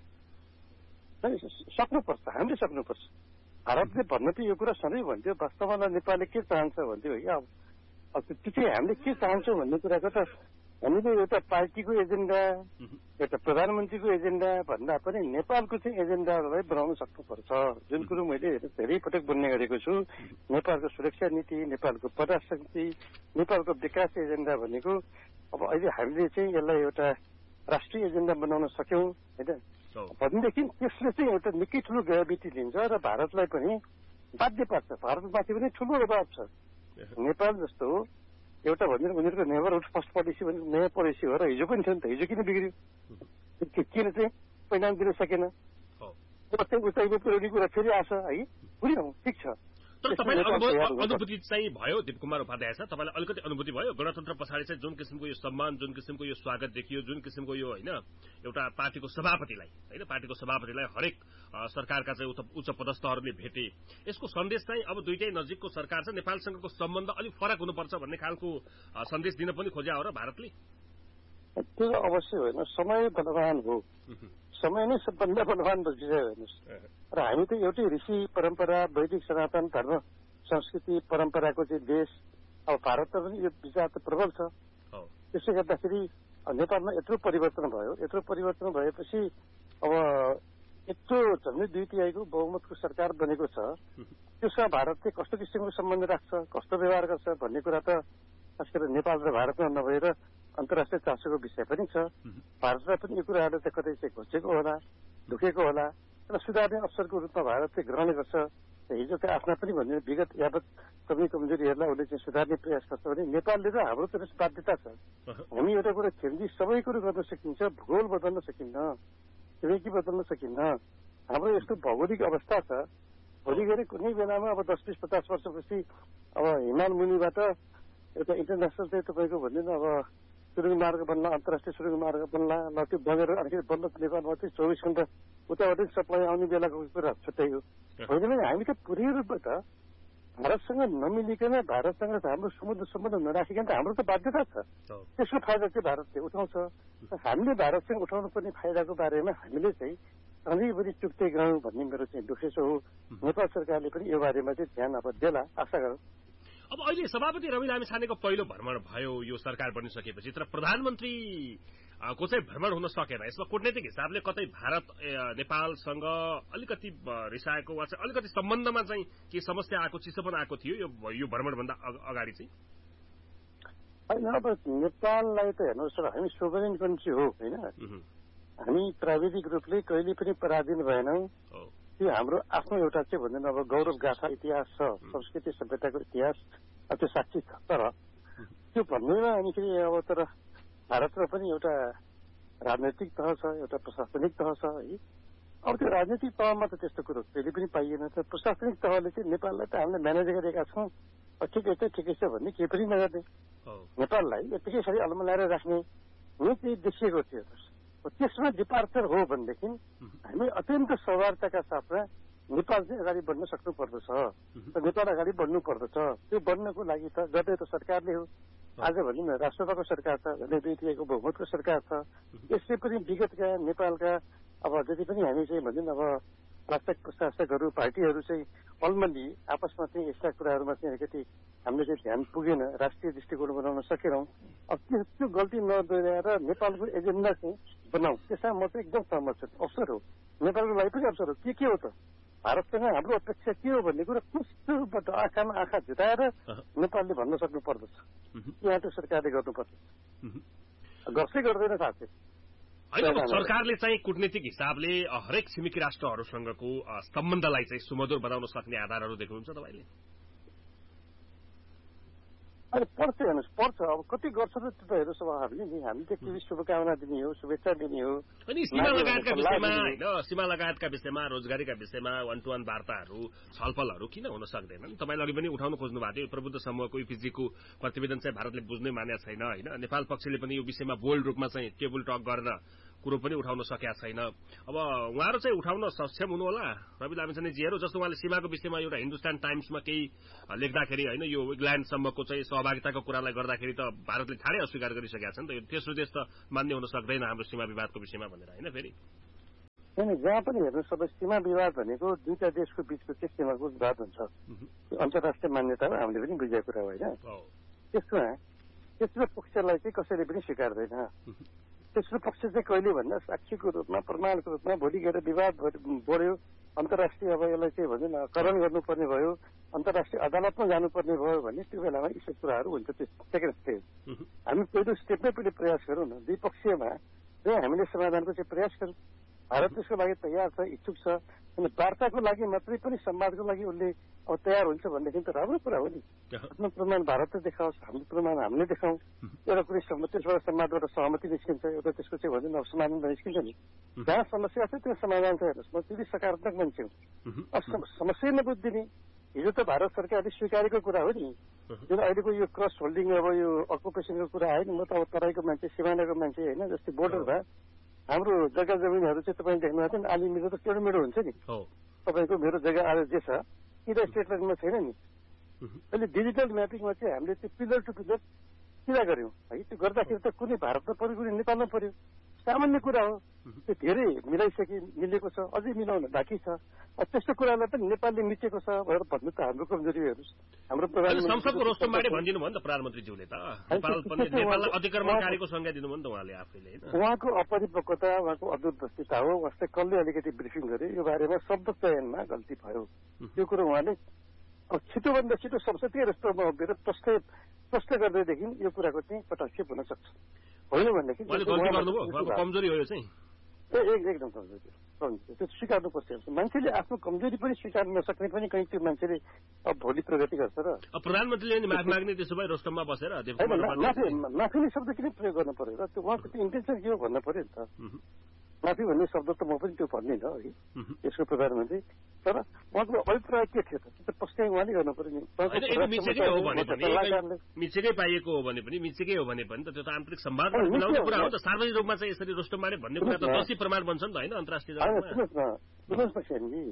सक्नुपर्छ हामीले सक्नुपर्छ भारतले भन्न त यो कुरा सधैँ भन्थ्यो वास्तवमा नेपालले के चाहन्छ भन्थ्यो होइन अब त्यो चाहिँ हामीले के चाहन्छौँ भन्ने कुराको त हामीले एउटा पार्टीको एजेन्डा एउटा प्रधानमन्त्रीको एजेन्डा भन्दा पनि नेपालको चाहिँ एजेन्डालाई बनाउन सक्नुपर्छ जुन कुरो मैले धेरै पटक बोल्ने गरेको छु नेपालको सुरक्षा नीति नेपालको परराष्ट्र नीति नेपालको विकास एजेन्डा भनेको अब अहिले हामीले चाहिँ यसलाई एउटा राष्ट्रिय एजेन्डा बनाउन सक्यौं होइन भनेदेखि त्यसले चाहिँ एउटा निकै ठुलो ग्राभिटी लिन्छ र भारतलाई पनि बाध्य पार्छ भारतमाथि पनि ठुलो दबाव छ नेपाल जस्तो एउटा भनिदिनु उनीहरूको नेबरहुड फर्स्ट पोलिसी भनेको नयाँ पोलिसी हो र हिजो पनि थियो नि त हिजो किन बिग्रियो किन चाहिँ परिणाम दिन सकेन उचाइमा पुर्याउने कुरा फेरि आछ है पुऱ्याउँ ठिक छ तर तपाईँलाई अनुभूति चाहिँ भयो दीपकुमार उपाध्याय छ तपाईँलाई अलिकति अनुभूति भयो गणतन्त्र पछाडि चाहिँ जुन किसिमको यो सम्मान जुन किसिमको यो स्वागत देखियो जुन किसिमको यो होइन एउटा पार्टीको सभापतिलाई होइन पार्टीको सभापतिलाई हरेक सरकारका चाहिँ उच्च पदस्थहरूले भेटे यसको सन्देश चाहिँ अब दुईटै नजिकको सरकार छ नेपालसँगको सम्बन्ध अलिक फरक हुनुपर्छ भन्ने खालको सन्देश दिन पनि खोज्या हो र भारतले त्यो अवश्य होइन समय बलवान हो समय नै सबभन्दा बलवान बसिसक्यो हेर्नुहोस् र हामी त एउटै ऋषि परम्परा वैदिक सनातन धर्म संस्कृति परम्पराको चाहिँ देश अब भारतमा पनि यो विचार त प्रबल छ त्यसले गर्दाखेरि नेपालमा यत्रो परिवर्तन भयो यत्रो परिवर्तन भएपछि अब यत्रो झन्डै दुई तिहाईको बहुमतको सरकार बनेको छ त्यसमा भारतले कस्तो किसिमको सम्बन्ध राख्छ कस्तो व्यवहार गर्छ भन्ने कुरा त खास गरेर नेपाल र भारतमा नभएर अन्तर्राष्ट्रिय चासोको विषय पनि छ भारतलाई पनि यो कुराहरू त कतै चाहिँ घोचेको होला ढुकेको होला र सुधार्ने अवसरको रूपमा भारतले ग्रहण गर्छ हिजो त आफ्ना पनि भन्ने विगत यावत कमी कमजोरीहरूलाई उसले चाहिँ सुधार्ने प्रयास गर्छ भने नेपालले त हाम्रो त बाध्यता छ हामी एउटा कुरा खेल्दी सबै कुरो गर्न सकिन्छ भूगोल बदल्न सकिन्न छिमेकी बदल्न सकिन्न हाम्रो यस्तो भौगोलिक अवस्था छ भोलि गएर कुनै बेलामा अब दस बिस पचास वर्षपछि अब हिमाल मुनिबाट एउटा इन्टरनेसनल चाहिँ तपाईँको भनिदिनु अब सुरुङ मार्ग बन्ला अन्तर्राष्ट्रिय सुरुङ मार्ग बन्ला ल त्यो बनेर अलिकति बल्ल नेपालमा चाहिँ चौबिस घण्टा उताबाट सप्लाई आउने बेलाको कुरा छुट्टै हो होइन भने हामी त पुरै रूपमा त भारतसँग नमिलिकन भारतसँग हाम्रो समुद्र सम्बन्ध नराखिकन त हाम्रो त बाध्यता छ त्यसको फाइदा चाहिँ भारतले उठाउँछ हामीले भारतसँग उठाउनु पर्ने फाइदाको बारेमा हामीले चाहिँ अलिकति चुक्दै गयौँ भन्ने मेरो चाहिँ दुखेसो हो नेपाल सरकारले पनि यो बारेमा चाहिँ ध्यान अब देला आशा गरौँ अब अहिले सभापति रवि लामिछानेको पहिलो भ्रमण भयो यो सरकार बनिसकेपछि तर प्रधानमन्त्री को चाहिँ भ्रमण हुन सकेन यसमा कूटनैतिक हिसाबले कतै भारत नेपालसँग अलिकति रिसाएको वा चाहिँ अलिकति सम्बन्धमा चाहिँ के समस्या आएको चिसोपन आएको थियो यो यो भ्रमणभन्दा अगाडि चाहिँ होइन अब नेपाललाई त हेर्नुहोस् हामी सोभरेन कन्ट्री हो होइन हामी प्राविधिक रूपले कहिले पनि पराधीन भएनौँ त्यो हाम्रो आफ्नो एउटा चाहिँ भन्दैन अब गौरव गाथा इतिहास छ संस्कृति सभ्यताको इतिहास त्यो साक्षी छ तर त्यो भन्नेमा अनि फेरि अब तर भारतमा पनि एउटा राजनैतिक तह छ एउटा प्रशासनिक तह छ है अब त्यो राजनैतिक तहमा त त्यस्तो कुरो कहिले पनि पाइएन त प्रशासनिक तहले चाहिँ नेपाललाई त हामीले म्यानेज गरेका छौँ ठिकै छ ठिकै छ भन्ने केही पनि नगर्ने नेपाललाई यत्तिकै साह्रै अलमलाएर राख्ने यो चाहिँ देखिएको थियो त्यसमा डिपार्चर हो भनेदेखि हामी अत्यन्त सौहार्दका साथमा नेपाल चाहिँ अगाडि बढ्न सक्नु पर्दछ नेपाल अगाडि बढ्नु पर्दछ त्यो बढ्नको लागि त गर्दै त सरकारले हो आज भनौँ न राष्ट्रसभाको सरकार छ झन्डै दुई तिहाईको बहुमतको सरकार छ यसले पनि विगतका नेपालका अब जति पनि हामी चाहिँ भनौँ अब राष्ट्रिय प्रशासकहरू पार्टीहरू चाहिँ अलमल्ली आपसमा चाहिँ यस्ता कुराहरूमा चाहिँ अलिकति हामीले चाहिँ ध्यान पुगेन राष्ट्रिय दृष्टिकोण बनाउन सकेनौँ अब त्यो त्यो गल्ती नदोहोऱ्याएर नेपालको एजेन्डा चाहिँ बनाऊ त्यसमा म चाहिँ एकदम सहमत छु अवसर हो नेपालको लागि पनि अवसर हो के के हो त भारतसँग हाम्रो अपेक्षा के हो भन्ने कुरा कस्तो रूपबाट आँखामा आँखा झुटाएर नेपालले भन्न सक्नु पर्दछ यहाँ त सरकारले गर्नुपर्छ गर्छै गर्दैन साथै होइन सरकारले चाहिँ कूटनीतिक हिसाबले हरेक छिमेकी राष्ट्रहरूसँगको सम्बन्धलाई चाहिँ सुमधुर बनाउन सक्ने आधारहरू देख्नुहुन्छ तपाईँले अनि पर्छ हेर्नुहोस् पर्छ अब कति गर्छ र त्यो त हेर्नुहोस् अब हामीले नि हामी त केही शुभकामना दिने हो शुभेच्छा दिने हो अनि सीमा लगायतका विषयमा होइन सीमा लगायतका विषयमा रोजगारीका विषयमा वान टू वान वार्ताहरू छलफलहरू किन हुन सक्दैनन् तपाईँले अघि पनि उठाउन खोज्नु भएको थियो प्रबुद्ध समूहको युपीजीको प्रतिवेदन चाहिँ भारतले बुझ्नै मानेको छैन होइन नेपाल पक्षले पनि यो विषयमा बोल्ड रूपमा चाहिँ टेबल टक गरेर कुरो पनि उठाउन सकेका छैन अब उहाँहरू चाहिँ उठाउन सक्षम हुनु होला रवि लामिछानेजीहरू जस्तो उहाँले सीमाको विषयमा एउटा हिन्दुस्तान टाइम्समा केही लेख्दाखेरि होइन यो इङ्ल्यान्डसम्मको चाहिँ सहभागिताको कुरालाई गर्दाखेरि त भारतले ठाडै अस्वीकार गरिसकेका छ नि त यो तेस्रो देश त मान्य हुन सक्दैन हाम्रो सीमा विवादको विषयमा भनेर होइन फेरि होइन जहाँ पनि हेर्नुहोस् अब सीमा विवाद भनेको दुईटा देशको बीचको चाहिँ सीमाको विवाद हुन्छ अन्तर्राष्ट्रिय मान्यता हो हामीले पनि बुझेको कुरा हो होइन त्यसमा तेस्रो पक्षलाई चाहिँ कसैले पनि स्वीकार्दैन तेस्रो पक्ष चाहिँ कहिले भन्दा साक्षीको रूपमा प्रमाणको रूपमा भोलि गएर विवाद बढ्यो अन्तर्राष्ट्रिय अब यसलाई चाहिँ भन्छ न करण गर्नुपर्ने भयो अन्तर्राष्ट्रिय अदालतमा जानुपर्ने भयो भने त्यो बेलामा यी सब कुराहरू हुन्छ त्यो सेकेन्ड स्टेज हामी पहिलो स्टेपमै पनि प्रयास गरौँ न द्विपक्षीयमा जो हामीले समाधानको चाहिँ प्रयास गरौँ भारत त्यसको लागि तयार छ इच्छुक छ अनि वार्ताको लागि मात्रै पनि संवादको लागि उसले अब तयार हुन्छ भनेदेखि त राम्रो कुरा हो नि आफ्नो प्रमाण भारतले देखाओस् हाम्रो प्रमाण हामीले देखाउँ एउटा कुनै त्यसबाट संवादबाट सहमति निस्किन्छ एउटा त्यसको चाहिँ भन्छ न समाधान निस्किन्छ नि जहाँ समस्या छ त्यो समाधान छ हेर्नुहोस् म त्यति सकारात्मक मान्छे हुँ समस्या नबुझिदिने हिजो त भारत सरकारले स्वीकारेको कुरा हो नि जुन अहिलेको यो क्रस होल्डिङ अब यो अकुपेसनको कुरा आयो नि म त अब तराईको मान्छे सिमानाको मान्छे होइन जस्तै बोर्डर भए हाम्रो जग्गा जमिनहरू चाहिँ तपाईँ देख्नु भएको छ नि आली मेरो त टेढोमेढो हुन्छ नि तपाईँको मेरो जग्गा आज जे छ किन स्टेट लाइनमा छैन नि अहिले डिजिटल म्यापिङमा चाहिँ हामीले त्यो पिलर टु पिलर किन गर्यौँ है त्यो गर्दाखेरि त कुनै भारतमा पऱ्यो कुनै नेपालमा पऱ्यो सामान्य कुरा हो त्यो धेरै मिलाइसके मिलेको छ अझै मिलाउन बाँकी छ त्यस्तो कुरालाई पनि नेपालले मिचेको छ भनेर भन्नु त हाम्रो कमजोरी हेर्नुहोस् हाम्रो संसदको रोस्टमबाटै भनिदिनु भयो नि त प्रधानमन्त्रीज्यूले त नेपाललाई अतिक्रमणकारीको संज्ञा दिनु भयो नि त उहाँले आफैले उहाँको अपरिपक्वता उहाँको अदूरदर्शिता हो उहाँले कसले अलिकति ब्रिफिङ गरे यो बारेमा शब्द चयनमा गल्ती भयो त्यो कुरो उहाँले अब छिटोभन्दा छिटो संसदीय रोस्टरमा उभिएर प्रश्न प्रश्न गर्दैदेखि यो कुराको चाहिँ पटाक्षेप हुन सक्छ होइन भनेदेखि कमजोरी हो यो चाहिँ एकदम कमजोरी कमजोरी त्यो स्वीकार्नुपर्छ मान्छेले आफ्नो कमजोरी पनि स्वीकार नसक्ने पनि कहीँ त्यो मान्छेले अब भोलि प्रगति गर्छ र प्रधानमन्त्रीले माफी माग्ने त्यसो भए रोस्टममा बसेर माफी शब्द किन प्रयोग गर्नु पर्यो र त्यो उहाँको त्यो इन्टेन्सन के हो भन्नु पर्यो नि त माफी भन्ने शब्द त म पनि त्यो भन्दिनँ है यसको प्रधानमन्त्री तर उहाँको अभिप्राय के थियो त प्रश्न उहाँले गर्नु पर्यो नि मिचेकै हो भने पनि मिचेकै पाइएको हो भने पनि मिचेकै हो भने पनि त त्यो त आन्तरिक सम्वाद मिलाउने कुरा हो त सार्वजनिक रूपमा चाहिँ यसरी रोस्टममा भन्ने कुरा त दसी प्रमाण बन्छ नि त होइन अन्तर्राष्ट्रिय सुन्नुहोस् न सेनजी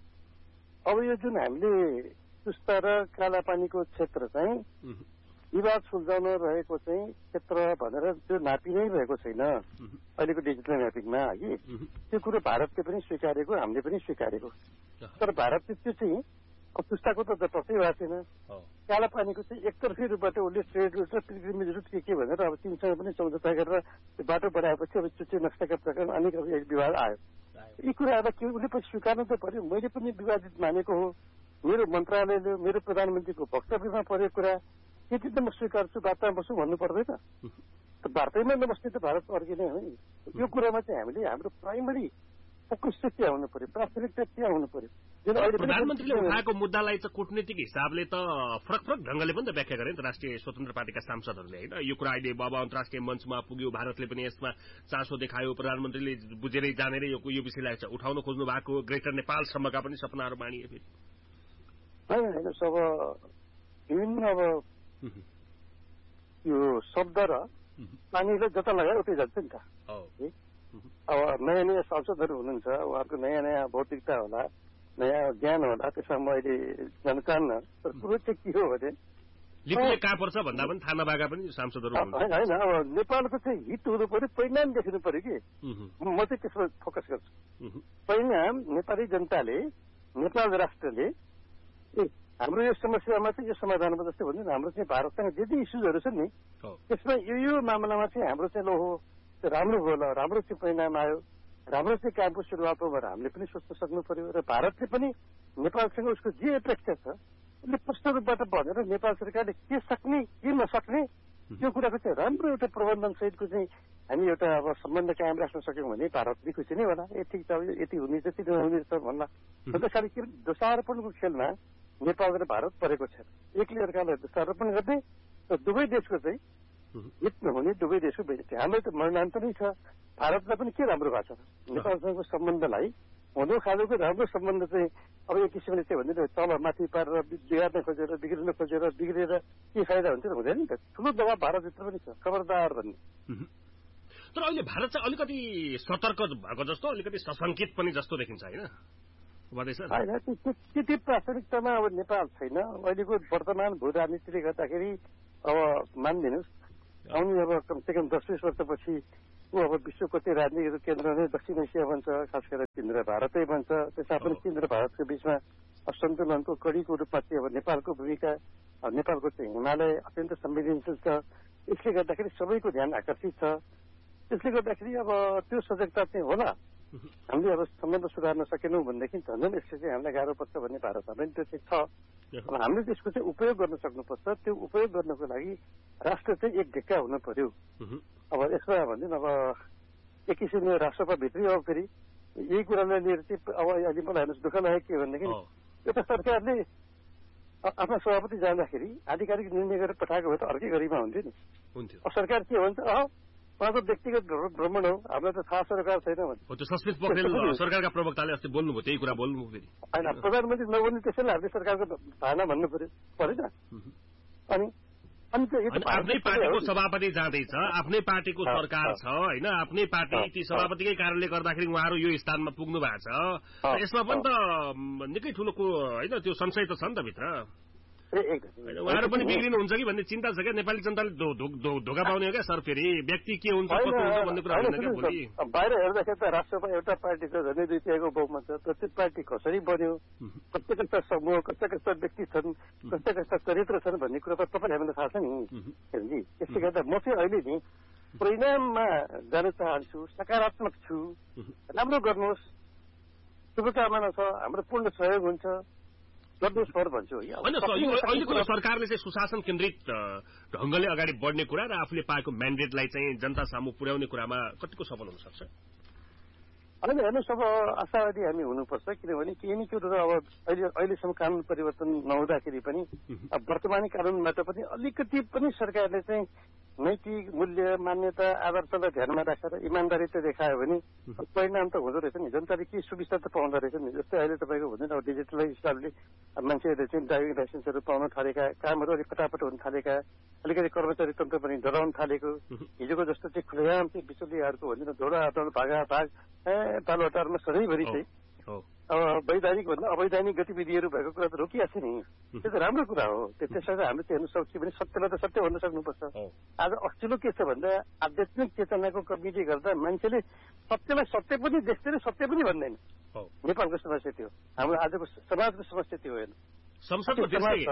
अब यो जुन हामीले सुस्ता र कालापानीको क्षेत्र चाहिँ विवाद सुल्झाउन रहेको चाहिँ क्षेत्र भनेर त्यो नापि नै रहेको छैन अहिलेको डिजिटल म्यापिङमा है त्यो कुरो भारतले पनि स्वीकारेको हामीले पनि स्वीकारेको तर भारतले त्यो चाहिँ अब पुस्ताको त पक्कै भएको छैन कालापानीको चाहिँ एकतर्फी रूपबाट उसले ट्रेड रुट र पिलग्रिमेज रुट के के भनेर अब तिनसँग पनि सम्झौता गरेर त्यो बाटो बढाएपछि अब चुच्चे नक्साका प्रकार अनेक अब विवाद आयो यी कुराहरूलाई के उसले पनि स्वीकार्नु त पर्यो मैले पनि विवादित मानेको हो मेरो मन्त्रालयले मेरो प्रधानमन्त्रीको वक्तव्यमा परेको कुरा त्यति त म स्वीकार्छु वार्तामा बस्छु भन्नु पर्दैन वार्तैमा नबस्ने त भारत अर्किने हो नि यो कुरामा चाहिँ हामीले हाम्रो प्राइमरी फोकस चाहिँ त्यहाँ हुनु पर्यो प्राथमिकता त्यहाँ हुनु पर्यो प्रधानमन्त्रीले उठाएको मुद्दालाई चाहिँ कूटनीतिक हिसाबले त फरक फरक ढंगले पनि त व्याख्या गरे नि त राष्ट्रिय स्वतन्त्र पार्टीका सांसदहरूले होइन यो कुरा अहिले अब अन्तर्राष्ट्रिय मञ्चमा पुग्यो भारतले पनि यसमा चासो देखायो प्रधानमन्त्रीले बुझेरै जानेरै यो विषयलाई चाहिँ उठाउन खोज्नु भएको ग्रेटर नेपालसम्मका पनि सपनाहरू मानिए फेरि होइन होइन सब विभिन्न अब यो शब्द र पानीले जता लगायो उतै जान्छ नि त अब नयाँ नयाँ सांसदहरू हुनुहुन्छ उहाँहरूको नयाँ नयाँ भौतिकता होला नयाँ ज्ञान होला त्यसमा म अहिले जान चाहन्न तर कुरो चाहिँ के हो भने लिपिले कहाँ पर्छ भन्दा पनि थाहा नभएका पनि सांसदहरू होइन होइन अब नेपालको चाहिँ हित हुनु पर्यो परिणाम देखिनु पर्यो कि म चाहिँ त्यसमा फोकस गर्छु परिणाम नेपाली जनताले नेपाल राष्ट्रले ए हाम्रो यो समस्यामा चाहिँ यो समाधानमा जस्तै भन्नु न हाम्रो चाहिँ भारतसँग जे जे इस्युजहरू छ नि त्यसमा यो यो मामलामा चाहिँ हाम्रो चाहिँ लो हो राम्रो भयो ल राम्रो चाहिँ परिणाम आयो राम्रो चाहिँ कामको सुरुवात हो भनेर हामीले पनि सोच्न सक्नु पर्यो र भारतले पनि नेपालसँग उसको जे अपेक्षा छ उसले प्रष्ट रूपबाट भनेर नेपाल सरकारले के सक्ने के नसक्ने त्यो कुराको चाहिँ राम्रो एउटा प्रबन्धन सहितको चाहिँ हामी एउटा अब सम्बन्ध कायम राख्न सक्यौँ भने भारतले खुसी नै होला ए ठिक छ यति हुने जति नहुने छ भन्ला अन्त खालि के दोषारोपणको खेलमा नेपाल र भारत परेको छ एकले अर्कालाई दोषारोपण गर्ने दुवै देशको चाहिँ हित नहुने दुवै देशको बेइज्जती। हाम्रो त मर्नान्त नै छ। भारतलाई पनि के राम्रो भएको छ नेपालसँगको सम्बन्धलाई हुँदो खाँदोको राम्रो सम्बन्ध चाहिँ अब एक किसिमले चाहिँ भन्दैन तल माथि पारेर बिगार्न खोजेर बिग्रिन खोजेर बिग्रेर के फाइदा हुन्छ हुँदैन नि त। ठुलो दबाब भारतभित्र पनि छ खबरदार भन्ने। तर अहिले भारत चाहिँ अलिकति सतर्क भएको जस्तो अलिकति सशंकित पनि जस्तो देखिन्छ होइन होइन त्यति प्राथमिकतामा अब नेपाल छैन। अहिलेको वर्तमान भू राजनीतिले गर्दाखेरि अब मानिदिनुहोस् आउने अब कमसेकम दस बिस वर्षपछि ऊ अब विश्वको चाहिँ राजनीतिको केन्द्र नै दक्षिण एसिया बन्छ, खास गरेर चीन र भारतै बन्छ। त्यसमा पनि चीन र भारतको बिचमा असन्तुलनको कड़ीको रूपमा चाहिँ अब नेपालको भूमिका नेपालको चाहिँ हिमालय अत्यन्त संवेदनशील छ। यसले गर्दाखेरि सबैको ध्यान आकर्षित छ। त्यसले गर्दाखेरि अब त्यो सजगता चाहिँ होला। हामीले अब सम्बन्ध सुधार्न सकेनौँ भनेदेखि झन् यसले चाहिँ हामीलाई गाह्रो पर्छ भन्ने भारतमा पनि त्यो चाहिँ छ। अब हामीले त्यसको चाहिँ उपयोग गर्न सक्नुपर्छ। त्यो उपयोग गर्नको लागि राष्ट्र चाहिँ एक ढेक्का हुनु पर्यो। अब यसमा भनिदिउँ अब एक किसिमले राष्ट्रभित्रै अब फेरि यही कुरालाई लिएर चाहिँ अब अहिले मलाई हेर्नुहोस् दुःख लागेको के भनेदेखि एउटा सरकारले आफ्नो सभापति जाँदाखेरि आधिकारिक निर्णय गरेर पठाएको भए त अर्कै गरीमा हुन्थ्यो नि। अब सरकार के भन्छ अह उहाँको व्यक्तिगत भ्रमण हो हामीलाई त थाहा सरकार छैन भने सरकारका प्रवक्ताले अस्ति बोल्नुभयो त्यही कुरा बोल्नुभयो फेरि होइन प्रधानमन्त्री नबोल्ने त्यसैले हामीले सरकारको धारणा भन्नु पर्यो परेन। अनि आफ्नै पार्टीको सभापति जाँदैछ आफ्नै पार्टीको सरकार छ होइन आफ्नै पार्टी ती सभापतिकै कारणले गर्दाखेरि उहाँहरू यो स्थानमा पुग्नु भएको छ। यसमा पनि त निकै ठुलो होइन त्यो संशय त छ नि त भित्र। उहाँहरू पनि बिग्रिनुहुन्छ कि भन्ने चिन्ता छ क्या नेपाली जनताले धोका पाउने हो क्या सर। फेरि व्यक्ति के हुन्छ कस्तो हुन्छ भन्ने कुरा होइन क्या भोलि बाहिर हेर्दाखेरि त राष्ट्रमा एउटा पार्टी छ झन्डै दुई तिहाईको बहुमत छ। प्रत्येक पार्टी कसरी बन्यो कस्ता कस्ता समूह कस्ता कस्ता व्यक्ति छन् कस्ता कस्ता चरित्र छन् भन्ने कुरा त तपाईँले हामीलाई थाहा छ नि हेर्जी। त्यसले गर्दा म चाहिँ अहिले नि परिणाममा जान चाहन्छु सकारात्मक छु। राम्रो गर्नुहोस् शुभकामना छ हाम्रो पूर्ण सहयोग हुन्छ गर्नुहोस् फर भन्छु। अहिलेको सरकारले चाहिँ सुशासन केन्द्रित ढंगले अगाडि बढ्ने कुरा र आफूले पाएको म्यान्डेटलाई चाहिँ जनता सामु पुर्याउने कुरामा कतिको सफल हुन सक्छ? अहिले हेर्नुहोस् अब आशावादी हामी हुनुपर्छ किनभने केही न केही अब अहिले अहिलेसम्म कानून परिवर्तन नहुँदाखेरि पनि वर्तमानी कानूनबाट पनि अलिकति पनि सरकारले चाहिँ नैतिक मूल्य मान्यता आदर्शलाई ध्यानमा राखेर इमान्दारिता देखायो भने परिणाम त हुँदो रहेछ नि। जनताले के सुविस्ता त पाउँदो रहेछ नि। जस्तै अहिले तपाईँको भन्छ अब डिजिटलाइज हिसाबले मान्छेहरूले चाहिँ ड्राइभिङ लाइसेन्सहरू पाउन थालेका कामहरू अलिक फटाफट हुन थालेका अलिकति कर्मचारी तन्त्र पनि डराउन थालेको। हिजोको जस्तो चाहिँ खुलेआम चाहिँ बिचौलियाहरूको भन्छ धोडा हटाउन भागा भाग ए तालबटारमा सधैँभरि चाहिँ अब वैधानिक भन्दा अवैधानिक गतिविधिहरू भएको कुरा त रोकिएको छ नि। त्यो त राम्रो कुरा हो। त्यसलाई हामीले चाहिँ हेर्न सक्छौँ भने सत्यलाई त सत्य भन्न सक्नुपर्छ। आज अचिलो के छ भन्दा आध्यात्मिक चेतनाको कमीले गर्दा मान्छेले सत्यलाई सत्य पनि देख्दैन सत्य पनि भन्दैन। नेपालको समस्या त्यो हाम्रो आजको समाजको समस्या त्यो होइन। संसदको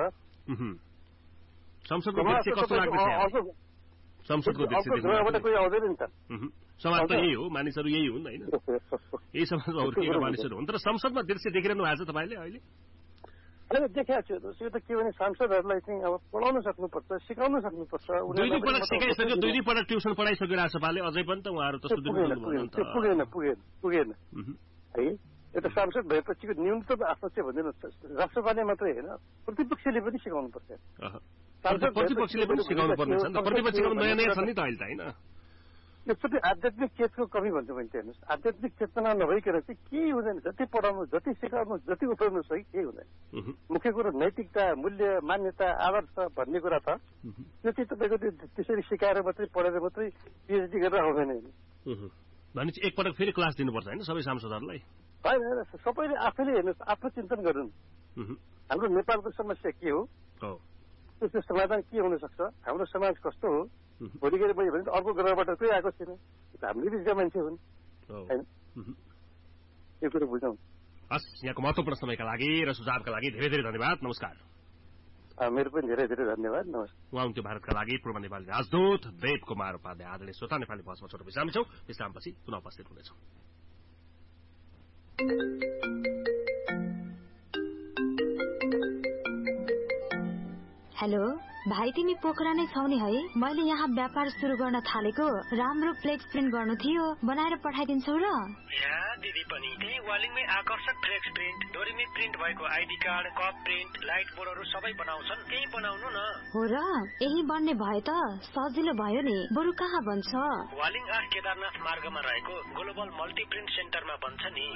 ग्रहबाट कोही आउँदैन नि त। समाज त यही हो मानिसहरू यही हुन् होइन यही समाजमा हुर्किएका मानिसहरू हुन्। तर संसदमा दृश्य देखिरहनु भएको छ तपाईँले अहिले? अहिले देखाएको छु यो त के भने सांसदहरूलाई चाहिँ अब पढाउन सक्नुपर्छ सिकाउन सक्नुपर्छ। दुई दुई पटक सिकाइसक्यो दुई दुई पटक ट्युसन पढाइसक्यो राष्ट्रपालले अझै पनि त उहाँहरू त पुगेन पुगेन पुगेन है। एउटा सांसद भएपछिको न्यूनतम आफ्नो चाहिँ भन्दैन राष्ट्रपालले मात्रै होइन प्रतिपक्षले पनि सिकाउनु पर्छ। प्रतिपक्षले पनि सिकाउनु पर्ने छ नि त। प्रतिपक्षको नयाँ नयाँ छ नि त अहिले त होइन। एकचोटि आध्यात्मिक चेतको कमी भन्छु भने चाहिँ हेर्नुहोस् आध्यात्मिक चेतना नभइकन चाहिँ केही हुँदैन। जति पढाउनु जति सिकाउनु जति उठाउनु सही केही हुँदैन। मुख्य कुरो नैतिकता मूल्य मान्यता आदर्श भन्ने कुरा छ त्यो चाहिँ तपाईँको त्यसरी सिकाएर मात्रै पढेर मात्रै पिएचडी गरेर आउँदैन। भनेपछि एकपटक फेरि क्लास दिनुपर्छ होइन सबै सांसदहरूलाई? होइन सबैले आफैले हेर्नुहोस् आत्मचिन्तन गरून् हाम्रो नेपालको समस्या के हो त्यसको समाधान के हुन सक्छ हाम्रो समाज कस्तो हो भोलि गएर मैले भने अर्को ग्रहबाट कोही आएको छैन हामीले बिचका मान्छे हुन् होइन यो कुरो बुझौँ। हस् यहाँको महत्त्वपूर्ण समयका लागि र सुझावका लागि धेरै धेरै धन्यवाद। नमस्कार। मेरो पनि धेरै धेरै धन्यवाद। नमस्कार। उहाँ हुन्थ्यो भारतका लागि पूर्व नेपाली राजदूत देव कुमार उपाध्याय। आदरणीय श्रोता नेपाली बहसमा छोटो विश्राम छौँ। विश्रामपछि पुनः उपस्थित हुनेछौँ। हेलो भाइ तिमी पोखरा नै छौ नि है? मैले यहाँ व्यापार सुरु गर्न थालेको राम्रो फ्लेक्स प्रिन्ट गर्नु थियो बनाएर पठाइदिन्छौ र? या दिदी पनि त्यही वालिङमै आकर्षक फ्लेक्स प्रिन्ट, डोरीमै प्रिन्ट भएको ID card, cup print, light बोर्डहरू सबै बनाउँछन्। त्यही बनाउनु न। हो र, यही बन्ने भए त सजिलो भयो नि। बरु कहाँ बन्छ? वालिङ आठ केदारनाथ मार्गमा रहेको ग्लोबल मल्टी प्रिन्ट सेन्टरमा बन्छ नि।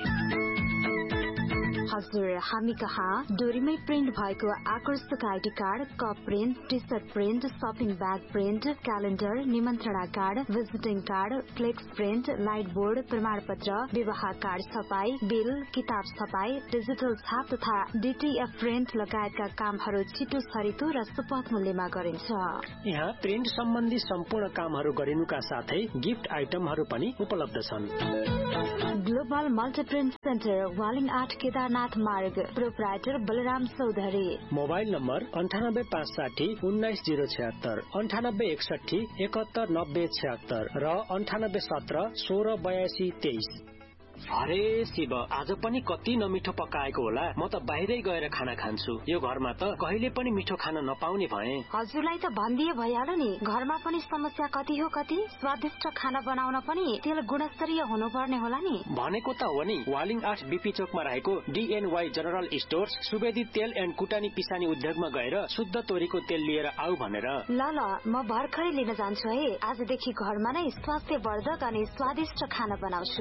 हजुर, हामी कहाँ डोरीमै प्रिन्ट भएको आकर्षक ID card, cup print, T short print, shopping bag print, calendar, निमन्त्रणा card, visiting card, flex print, light board, प्रमाण पत्र, विवाह कार्ड छपाई, बिल, किताब छपाई, डिजिटल छाप तथा डीटीएफ प्रिन्ट लगायतका कामहरू छिटो छरितो र सुपथ मूल्यमा गरिन्छ। यहाँ प्रिन्ट सम्बन्धी सम्पूर्ण कामहरू गरिनुका साथै गिफ्ट आइटमहरू पनि उपलब्ध छन्। ग्लोबल मल्टीप्रिन्ट सेन्टर, वालिङ आठ केदारनाथ मार्ग, proprietor Balram Chaudhary. Mobile number अन्ठानब्बे पाँच साठी उन्नाइस जिरो छत्तर, अन्ठानब्बे एकसठी एकहत्तर नब्बे छत्तर र अन्ठानब्बे सत्र सोह्र बयासी तेइस। अरे शिव, आज पनि कति नमिठो पकाएको होला। म त बाहिरै गएर खाना खान्छु। यो घरमा त कहिले पनि मिठो खाना नपाउने भए। हजुरलाई त भनिदिए भइहाल्यो नि। घरमा पनि समस्या कति हो कति। स्वादिष्ट खाना बनाउन पनि तेल गुणस्तरीय हुनुपर्ने होला नि। भनेको त हो नि। वालिङ आठ बीपी चोकमा रहेको डीएनवाई जनरल स्टोर्स सुवेदी तेल एन्ड कुटानी पिसानी उद्योगमा गएर शुद्ध तोरीको तेल लिएर आऊ भनेर। ल ल, म भर्खरै लिन जान्छु है। आजदेखि घरमा नै स्वास्थ्यवर्धक अनि स्वादिष्ट खाना बनाउँछु।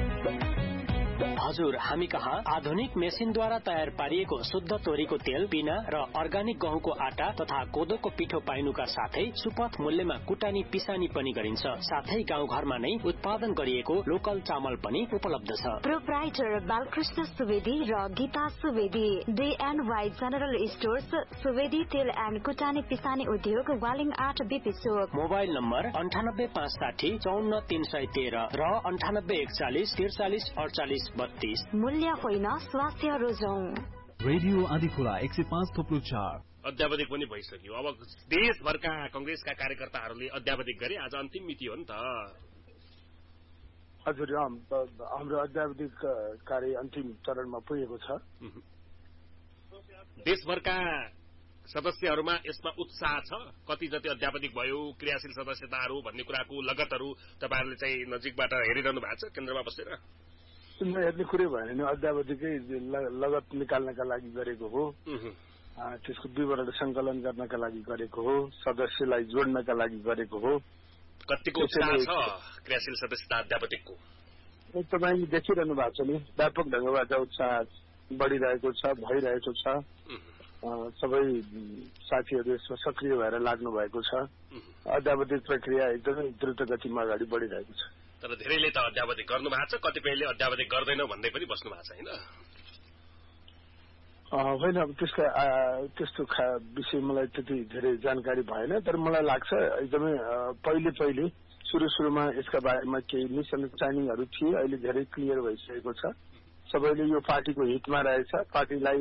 हजुर, हामी कहाँ आधुनिक मेसिनद्वारा तयार पारिएको शुद्ध तोरीको तेल, पिना र अर्गानिक गहुँको आटा तथा कोदोको पिठो पाइनुका साथै सुपथ मूल्यमा कुटानी पिसानी पनि गरिन्छ। साथै गाउँघरमा नै उत्पादन गरिएको लोकल चामल पनि उपलब्ध छ। प्रोप्राइटर बालकृष्ण सुवेदी र गीता सुवेदी, डीएनवाई जनरल स्टोर्स, सुवेदी तेल एन्ड कुटानी पिसानी उद्योग, वालिङ आठ बीपी चोक। मोबाइल नम्बर अन्ठानब्बे पाँच साठी चौन्न तीन सय तेह्र र अन्ठानब्बे एकचालिस त्रिचालिस अडचालिस बत्तीस। मूल्य होइन, स्वास्थ्य रोजौं। रेडियो आदिखुला एक सय पाँच थोप्लो चार। अध्यावधिक पनि भइसक्यो। अब देशभरका कंग्रेसका कार्यकर्ताहरूले अध्यावधिक गरे। आज अन्तिम मिति हो नि त। हजुर, हाम्रो अध्यावधिक कार्य अन्तिम चरणमा पुगेको छ। देशभरका सदस्यहरूमा यसमा उत्साह छ। कति जति अध्यावधिक भयो, क्रियाशील सदस्यताहरू भन्ने कुराको लगतहरू तपाईँहरूले चाहिँ नजिकबाट हेरिरहनु भएको छ केन्द्रमा बसेर? हेर्ने कुरै भएन नि। अध्यावधिकै लगत निकाल्नका लागि गरेको हो। त्यसको विवरण संकलन गर्नका लागि गरेको हो। सदस्यलाई जोड्नका लागि गरेको हो। कतिको उत्साह छ क्रियाशील सदस्यता अध्यावधिकको? तपाईँले देखिरहनु भएको छ नि। व्यापक ढंगबाट उत्साह बढ़िरहेको छ, भइरहेको छ। सबै साथीहरू यसमा सक्रिय भएर लाग्नु भएको छ। अध्यावधिक प्रक्रिया एकदमै द्रुत गतिमा अगाडि बढ़िरहेको छ। तर धेरैले त अध्यावधिक गर्नु भएको छ, कतिपयले अध्यावधिक गर्दैनौ भन्दै पनि बस्नु भएको छ हैन? होइन, अब त्यसका त्यस्तो विषय मलाई त्यति धेरै जानकारी भएन। तर मलाई लाग्छ एकदमै पहिले पहिले सुरु सुरुमा यसका बारेमा केही मिसअन्डरस्ट्यान्डिङहरू थिए। अहिले धेरै क्लियर भइसकेको छ। सबैले यो पार्टीको हितमा रहेछ, पार्टीलाई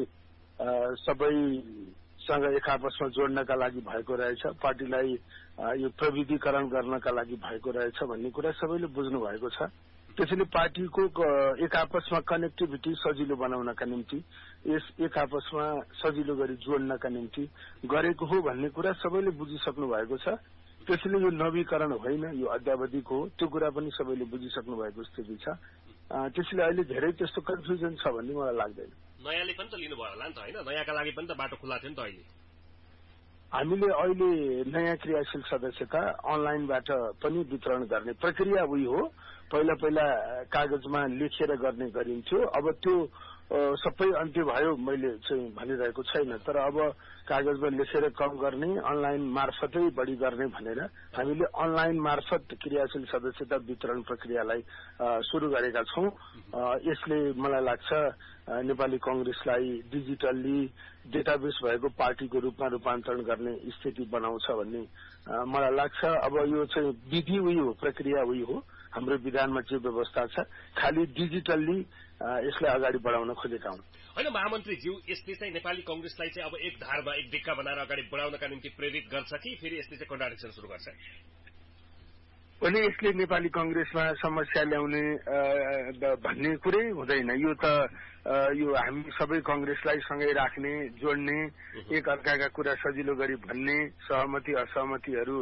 सबैसँग एक आपसमा जोड्नका लागि भएको रहेछ, पार्टीलाई यो प्रविधिकरण गर्नका लागि भएको रहेछ भन्ने कुरा सबैले बुझ्नु भएको छ। त्यसैले पार्टीको एक आपसमा कनेक्टिभिटी सजिलो बनाउनका निम्ति, यस एक आपसमा सजिलो गरी जोड्नका निम्ति गरेको हो भन्ने कुरा सबैले बुझिसक्नु भएको छ। त्यसैले यो नवीकरण होइन, यो अध्यावधिक हो, त्यो कुरा पनि सबैले बुझिसक्नु भएको स्थिति छ। त्यसैले अहिले धेरै त्यस्तो कन्फ्युजन छ भन्ने मलाई लाग्दैन। नयाँले पनि त लिनुभयो होला नि त हैन? नयाँका लागि पनि त बाटो खुला थियो नि त अहिले। हामीले अहिले नयाँ क्रियाशील सदस्यता अनलाइनबाट पनि वितरण गर्ने प्रक्रिया उही हो। पहिला पहिला कागजमा लेखेर गर्ने गरिन्थ्यो। अब त्यो सबै अन्त्य भयो मैले चाहिँ भनिरहेको छैन। तर अब कागजमा लेखेर कम गर्ने, अनलाइन मार्फतै बढी गर्ने भनेर हामीले अनलाइन मार्फत क्रियाशील सदस्यता वितरण प्रक्रियालाई सुरु गरेका छौं। यसले मलाई लाग्छ नेपाली कांग्रेसलाई डिजिटल्ली डेटाबेस भएको पार्टीको रूपमा रूपान्तरण गर्ने स्थिति बनाउँछ भन्ने मलाई लाग्छ। अब यो चाहिँ विधि उही हो, प्रक्रिया उही हो। हाम्रो विधानमा जे व्यवस्था छ, खालि डिजिटल्ली यसलाई अगाडि बढाउन खोजेका हुन्। होइन महामन्त्रीज्यू, यसले चाहिँ नेपाली कांग्रेसलाई चाहिँ अब एक धारमा एक दिक्का बनाएर अगाडि बढाउनका निम्ति प्रेरित गर्छ कि फेरि यसले चाहिँ कन्ट्राडिक्सन सुरु गर्छ? भने यसले नेपाली कांग्रेसमा समस्या ल्याउने भन्ने कुरै हुँदैन। यो त यो हामी सबै कांग्रेसलाई सँगै राख्ने, जोड्ने, एक अर्काका कुरा सजिलो गरी भन्ने, सहमति असहमतिहरू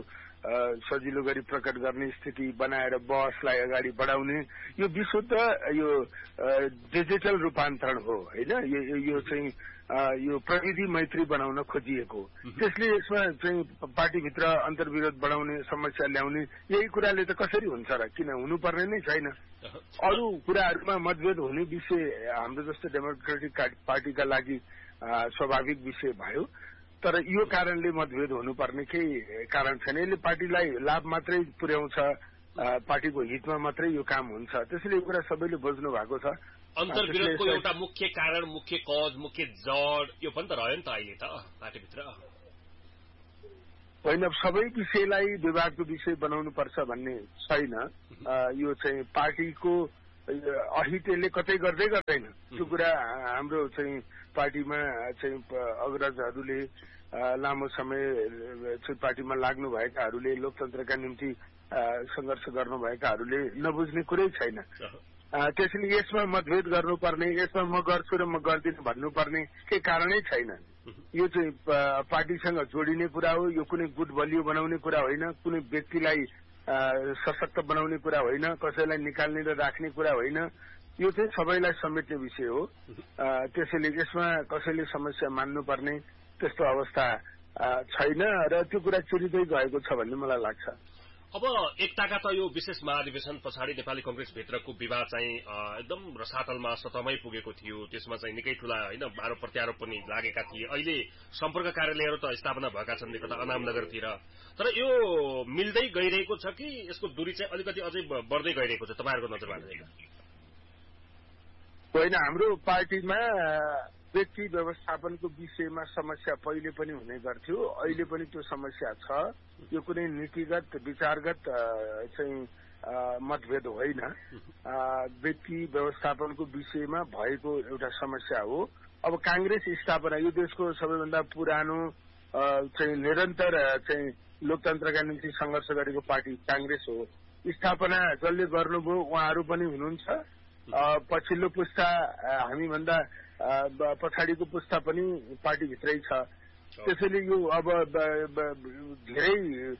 सजिलो गरी प्रकट गर्ने स्थिति बनाएर बहसलाई अगाडि बढाउने यो विशुद्ध यो डिजिटल रूपान्तरण हो होइन। यो चाहिँ यो प्रविधि मैत्री बनाउन खोजिएको त्यसले यसमा चाहिँ पार्टीभित्र अन्तर्विरोध बढाउने समस्या ल्याउने यही कुराले त कसरी हुन्छ र? किन हुनुपर्ने नै छैन। अरू कुराहरूमा मतभेद हुने विषय हाम्रो जस्तो डेमोक्रेटिक पार्टीका लागि स्वाभाविक विषय भयो, तर यो कारणले मतभेद हुनुपर्ने केही कारण छैन। यसले पार्टीलाई लाभ मात्रै पुर्याउँछ, पार्टीको हितमा मात्रै यो काम हुन्छ। त्यसैले यो कुरा सबैले बुझ्नु भएको छ। अन्तर्विरोधको एउटा मुख्य कारण, मुख्य कज, मुख्य जड यो पनि त रह्यो नि त अहिले त पार्टीभित्र होइन। सबै विषयलाई विवादको विषय बनाउनु पर्छ भन्ने छैन। यो चाहिँ पार्टीको अहितले कतै गर्दै गर्दैन त्यो कुरा। हाम्रो चाहिँ पार्टीमा चाहिँ अग्रजहरूले लामो समय चाहिँ पार्टीमा लाग्नु भएकाहरूले, लोकतन्त्रका निम्ति संघर्ष गर्नुभएकाहरूले नबुझ्ने कुरै छैन। त्यसैले यसमा मतभेद गर्नुपर्ने, यसमा म गर्छु र म गर्दिनँ भन्नुपर्ने केही कारणै छैन। यो चाहिँ पार्टीसँग जोडिने कुरा हो। यो कुनै गुट बलियो बनाउने कुरा होइन, कुनै व्यक्तिलाई सशक्त बनाउने कुरा होइन, कसैलाई निकाल्ने र राख्ने कुरा होइन। यो चाहिँ सबैलाई समेट्ने विषय हो। त्यसैले यसमा कसैले समस्या मान्नुपर्ने त्यस्तो अवस्था छैन र त्यो कुरा चिरिँदै गएको छ भन्ने मलाई लाग्छ। अब एकताका त यो विशेष महाधिवेशन पछाडि नेपाली कंग्रेसभित्रको विवाद चाहिँ एकदम रसातलमा सतहमै पुगेको थियो। त्यसमा चाहिँ निकै ठूला होइन आरोप प्रत्यारोप पनि लागेका थिए। अहिले सम्पर्क कार्यालयहरू त स्थापना भएका छन् कता अनामनगरतिर, तर यो मिल्दै गइरहेको छ कि यसको दूरी चाहिँ अलिकति अझै बढ्दै गइरहेको छ तपाईहरुको नजरबाट? होइन, हाम्रो पार्टीमा व्यक्ति व्यवस्थापनको विषयमा समस्या पहिले पनि हुने गर्थ्यो, अहिले पनि त्यो समस्या छ। यो कुनै नीतिगत विचारगत चाहिँ मतभेद होइन, व्यक्ति व्यवस्थापनको विषयमा भएको एउटा समस्या हो। अब कांग्रेस स्थापना यो देशको सबैभन्दा पुरानो चाहिँ निरन्तर चाहिँ लोकतन्त्रका निम्ति संघर्ष गरेको पार्टी कांग्रेस हो। स्थापना जसले गर्नुभयो उहाँहरू पनि हुनुहुन्छ। पछिल्लो पुस्ता हामीभन्दा पछाडिको पुस्ता पनि पार्टीभित्रै छ। त्यसैले यो अब धेरै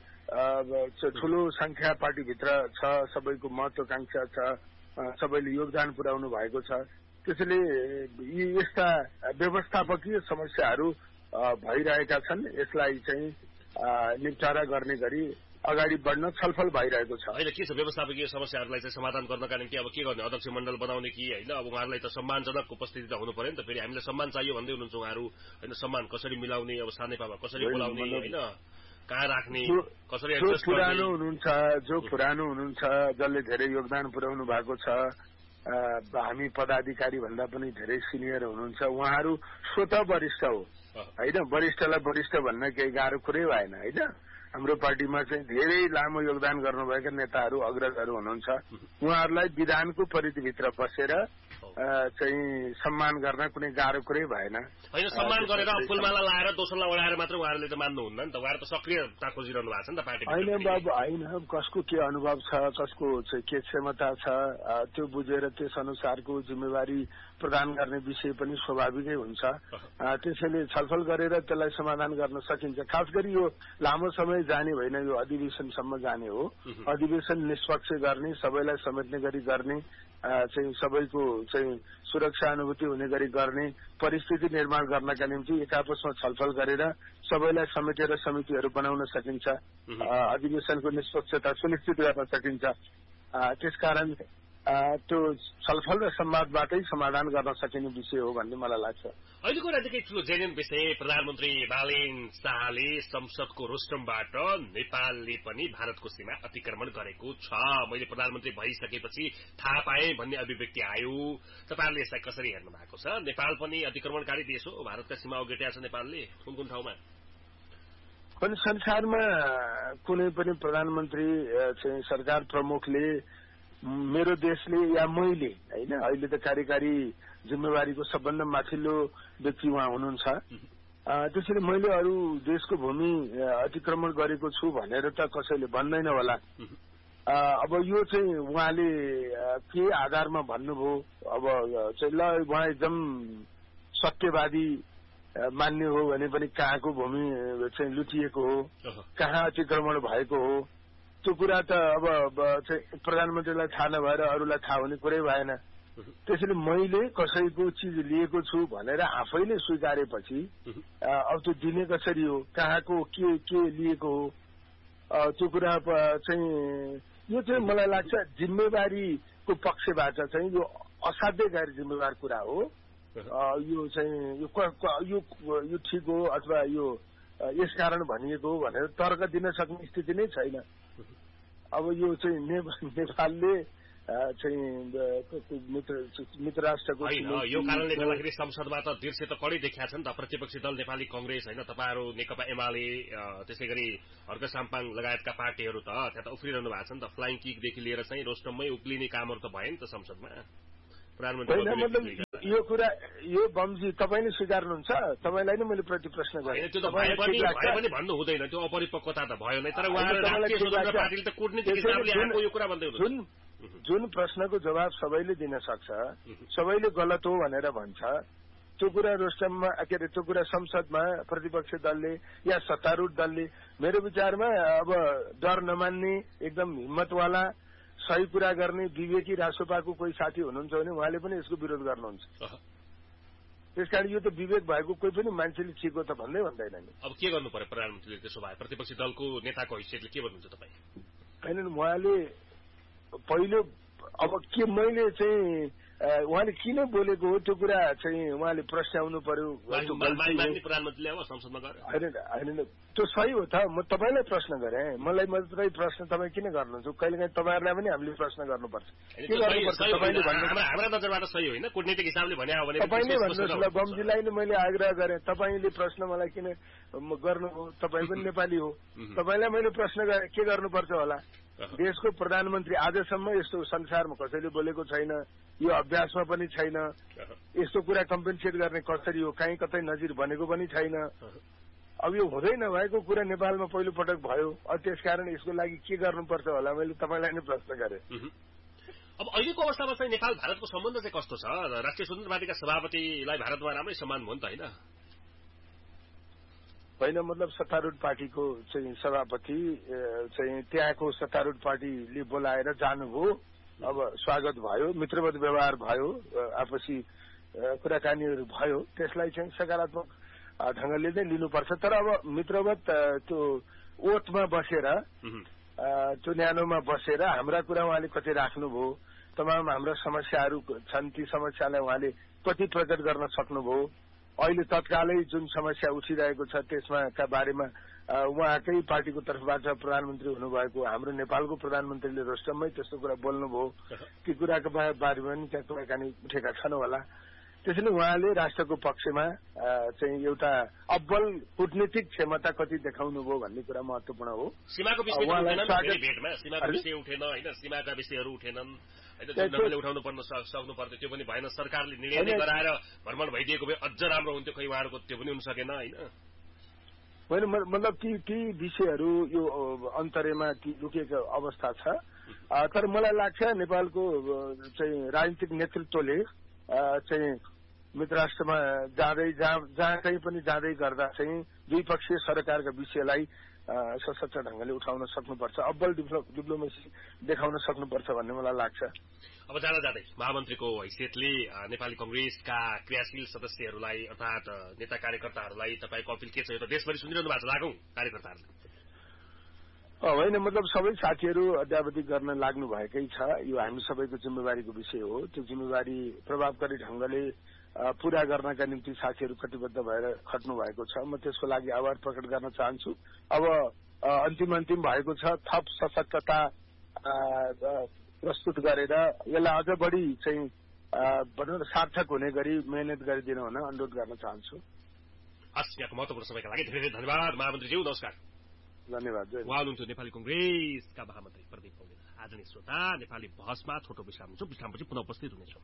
ठूलो संख्या पार्टीभित्र छ, सबैको महत्वाकांक्षा छ, सबैले योगदान पुर्याउनु भएको छ। त्यसैले यस्ता व्यवस्थापकीय समस्याहरू भइरहेका छन्। यसलाई चाहिँ निपटारा गर्ने गरी अगाडि बढ्न छलफल भइरहेको छ। होइन, के छ व्यवस्थापकीय समस्याहरूलाई चाहिँ समाधान गर्नका निम्ति अब के गर्ने? अध्यक्ष मण्डल बनाउने कि होइन? अब उहाँहरूलाई त सम्मानजनक उपस्थिति त हुनु पर्यो नि त। फेरि हामीलाई सम्मान चाहियो भन्दै हुनुहुन्छ उहाँहरू होइन। सम्मान कसरी मिलाउने, अब सानेपामा कसरी बोलाउने होइन, कहाँ राख्ने, कसरी एडजस्ट गर्ने? पुरानो हुनुहुन्छ, जो पुरानो हुनुहुन्छ, जसले धेरै योगदान पुर्याउनु भएको छ, हामी पदाधिकारी भन्दा पनि धेरै सिनियर हुनुहुन्छ, उहाँहरू स्वतः वरिष्ठ हो होइन। वरिष्ठलाई वरिष्ठ भन्न केही गाह्रो कुरै भएन होइन। हाम्रो पार्टीमा चाहिँ धेरै लामो योगदान गर्नुभएका नेताहरू अग्रजहरू हुनुहुन्छ। उहाँहरूलाई विधानको परिधिभित्र बसेर चाहिँ सम्मान गर्न कुनै गाह्रो कुरै भएन होइन। सम्मान गरेर फुलमाला लाएर दोस्रोलाई ओढाएर मात्र उहाँहरूले त मान्नुहुन्न नि त। उहाँहरू त सक्रियता खोजिरहनु भएको छ नि त पार्टीमा। होइन बाबु, होइन, कसको के अनुभव छ, कसको चाहिँ के क्षमता छ, त्यो बुझेर त्यस अनुसारको जिम्मेवारी प्रदान गर्ने विषय पनि स्वाभाविकै हुन्छ। त्यसैले छलफल गरेर त्यसलाई समाधान गर्न सकिन्छ। खास गरी यो लामो समय जाने होइन, यो अधिवेशनसम्म जाने हो। अधिवेशन निष्पक्ष गर्ने, सबैलाई समेट्ने गरी गर्ने, चाहिँ सबैको चाहिँ सुरक्षा अनुभूति हुने गरी गर्ने, परिस्थिति निर्माण गर्नका निम्ति एक आपसमा छलफल गरेर सबैलाई समेटेर समितिहरू बनाउन सकिन्छ। अधिवेशनको निष्पक्षता सुनिश्चित गर्न सकिन्छ। त्यसकारण त्यो छलफल र संवादबाटै समाधान गर्न सकिने विषय हो भन्ने मलाई लाग्छ। अहिलेको राज्यकै ठूलो जेन्युन विषय प्रधानमन्त्री बालेन शाहले संसदको रोस्टमबाट नेपालले पनि भारतको सीमा अतिक्रमण गरेको छ। मैले प्रधानमन्त्री भइसकेपछि थाहा पाएँ भन्ने अभिव्यक्ति आयो। तपाईहरुले यसलाई कसरी हेर्नु भएको छ? नेपाल पनि अतिक्रमणकारी देश हो? भारतका सीमा ओगटेको छ नेपालले कुन कुन ठाउँमा? पनि संसारमा कुनै पनि प्रधानमन्त्री चाहिँ सरकार प्रमुखले मेरो देशले या मैले होइन, अहिले त कार्यकारी जिम्मेवारीको सबभन्दा माथिल्लो व्यक्ति उहाँ हुनुहुन्छ। त्यसैले मैले अरू देशको भूमि अतिक्रमण गरेको छु भनेर त कसैले भन्दैन होला। अब यो चाहिँ उहाँले के आधारमा भन्नुभयो? अब चाहिँ ल उहाँ एकदम सत्यवादी मान्ने हो भने पनि कहाँको भूमि चाहिँ लुटिएको हो, कहाँ अतिक्रमण भएको हो, त्यो कुरा त अब चाहिँ प्रधानमन्त्रीलाई थाहा नभएर अरूलाई थाहा हुने कुरै भएन। त्यसैले मैले कसैको चिज लिएको छु भनेर आफैले स्वीकारेपछि अब त्यो दिने कसरी हो, कहाँको के के लिएको हो, त्यो कुरा चाहिँ यो चाहिँ मलाई लाग्छ जिम्मेवारीको पक्षबाट चाहिँ यो असाध्यै गैर जिम्मेवार कुरा हो। यो चाहिँ यो यो ठिक हो अथवा यो यसकारण भनिएको हो भनेर तर्क दिन सक्ने स्थिति नै छैन। अब यो चाहिँ नेपालले चाहिँ मित्र राष्ट्रको यो कारणले गर्दाखेरि संसदमा त दृश्य त कडै देखिया छ नि त। प्रतिपक्षी दल नेपाली कंग्रेस होइन, तपाईँहरू नेकपा एमाले त्यसै गरी अर्क साम्पाङ लगायतका पार्टीहरू त त्यहाँ त उफ्रिरहनु भएको छ नि त। फ्लाइङ किकदेखि लिएर चाहिँ रोस्टममै उक्लिने कामहरू त भयो नि त संसदमा। मतलब यो कुरा यो बमजी तपाईँले स्वीकार्नुहुन्छ? तपाईँलाई नै मैले प्रति प्रश्न गरेँ। त्यो त भए पनि भए पनि भन्नु हुँदैन, त्यो अपरिपक्वता त भयो नै। तर उहाँहरू राष्ट्रिय स्वतन्त्र पार्टीले त कूटनीतिक हिसाबले आएको यो कुरा भन्दै जुन जुन प्रश्नको जवाब सबैले दिन सक्छ, सबैले गलत हो भनेर भन्छ, त्यो कुरा रोस्टममा के अरे त्यो कुरा संसदमा प्रतिपक्ष दलले या सत्तारूढ दलले मेरो विचारमा अब डर नमान्ने एकदम हिम्मतवाला सही कुरा गर्ने विवेकी रासोपाको कोही साथी हुनुहुन्छ भने उहाँले पनि यसको विरोध गर्नुहुन्छ। त्यसकारण यो त विवेक भएको कोही पनि मान्छेले ठिक हो त भन्दै भन्दैन नि। अब के गर्नु पर्यो प्रधानमन्त्रीले त्यसो भए? प्रतिपक्षी दलको नेताको हैसियतले के भन्नुहुन्छ तपाईँ? होइन उहाँले पहिलो अब के मैले चाहिँ उहाँले किन बोलेको हो त्यो कुरा चाहिँ उहाँले प्रश्नाउनु पर्यो। प्रधानमन्त्रीले अब संसदमा गएर होइन होइन त्यो सही हो त। म तपाईँलाई प्रश्न गरेँ, मलाई मात्रै प्रश्न तपाईँ किन गर्नुहुन्छ? कहिलेकाहीँ तपाईँहरूलाई पनि हामीले प्रश्न गर्नुपर्छ। के गर्नुपर्छ तपाईँले भन्नु? हाम्रा नजरबाट सही होइन, कूटनीतिक हिसाबले भने हो भने तपाईँले भन्नुहोस् ल। बमजीलाई नै मैले आग्रह गरेँ, तपाईँले प्रश्न मलाई किन गर्नु हो? तपाईँ पनि नेपाली हो, तपाईँलाई मैले प्रश्न गरेँ के गर्नुपर्छ होला? देशको प्रधानमन्त्री आजसम्म यस्तो संसारमा कसैले बोलेको छैन, यो अभ्यासमा पनि छैन, यस्तो कुरा कम्पेन्सेट गर्ने कसरी हो कहीँ कतै नजिर भनेको पनि छैन। अब यो हुँदै नभएको कुरा नेपालमा पहिलो पटक भयो। अब त्यसकारण यसको लागि के गर्नुपर्छ होला मैले तपाईँलाई नै प्रश्न गरेँ। अब अहिलेको अवस्थामा चाहिँ नेपाल भारतको सम्बन्ध चाहिँ कस्तो छ? राष्ट्रिय स्वतन्त्र पार्टीका सभापतिलाई भारतमा राम्रै सम्मान भयो नि त होइन? होइन मतलब सत्तारूढ पार्टीको चाहिँ सभापति चाहिँ त्यहाँको सत्तारूढ पार्टीले बोलाएर जानुभयो। अब स्वागत भयो, मित्रवत व्यवहार भयो, आपसी कुराकानीहरू भयो, त्यसलाई चाहिँ सकारात्मक ढंगले नै लिनुपर्छ। तर अब मित्रवत त्यो ओतमा बसेर त्यो न्यानोमा बसेर हाम्रा कुरा उहाँले कति राख्नुभयो, तमाम हाम्रा समस्याहरू छन् ती समस्यालाई उहाँले कति प्रकट गर्न सक्नुभयो, अहिले तत्कालै जुन समस्या उठिरहेको छ त्यसमा का बारेमा उहाँकै पार्टीको तर्फबाट प्रधानमन्त्री हुनुभएको हाम्रो नेपालको प्रधानमन्त्रीले रोस्टममै त्यस्तो कुरा बोल्नुभयो, ती कुराको बारेमा पनि त्यहाँ कुराकानी उठेका छन् होला। त्यसैले उहाँले राष्ट्रको पक्षमा चाहिँ एउटा अब्बल कूटनीतिक क्षमता कति देखाउनु भयो भन्ने कुरा महत्वपूर्ण हो। सीमाको विषय भेटमा सीमाको विषय उठेन होइन, सीमाका विषयहरू उठेनन् होइन, जुन ढङ्गले उठाउनु पर्न सक्नु पर्थ्यो त्यो पनि भएन। सरकारले निर्णय गराएर भ्रमण भइदिएको भए अझ राम्रो हुन्थ्यो, खै उहाँहरूको त्यो पनि हुन सकेन होइन। होइन मतलब ती ती विषयहरू यो अन्तर्यमा ती लुकेको अवस्था छ। तर मलाई लाग्छ नेपालको चाहिँ राजनीतिक नेतृत्वले चाहिँ मित्र राष्ट्रमा जाँदै जहाँ जहाँ कहीँ पनि जाँदै गर्दा चाहिँ द्विपक्षीय सरकारका विषयलाई सशक्त ढंगले उठाउन सक्नुपर्छ, अब्बल डिप्लोमेसी देखाउन सक्नुपर्छ भन्ने मलाई लाग्छ। अब जाँदा जाँदै महामन्त्रीको हैसियतले नेपाली कंग्रेसका क्रियाशील सदस्यहरूलाई अर्थात नेता कार्यकर्ताहरूलाई तपाईँको अपिल के छ? यो त देशभरि सुनिरहनु भएको छ लागौं कार्यकर्ताहरूले। होइन मतलब सबै साथीहरू अद्यावधि गर्न लाग्नु भएकै छ। यो हामी सबैको जिम्मेवारीको विषय हो। त्यो जिम्मेवारी प्रभावकारी ढंगले पूरा गर्नका निम्ति साथीहरू कटिबद्ध भएर खट्नु भएको छ। म त्यसको लागि आभार प्रकट गर्न चाहन्छु। अब अन्तिम अन्तिम भएको छ, थप सशक्तता प्रस्तुत गरेर यसलाई अझ बढी चाहिँ भनौँ न सार्थक हुने गरी मेहनत गरिदिनु हुन अनुरोध गर्न चाहन्छु। हस्, यहाँको महत्वपूर्ण समयका लागि धेरै धेरै धन्यवाद महामन्त्रीज्यू। नमस्कार। धन्यवाद। उहाँ हुनुहुन्थ्यो नेपाली कंग्रेसका महामन्त्री प्रदीप पौडेल। आज नै श्रोता नेपाली बहसमा छोटो विश्राम हुन्छ, विश्रामपछि पुनः उपस्थित हुनेछौँ।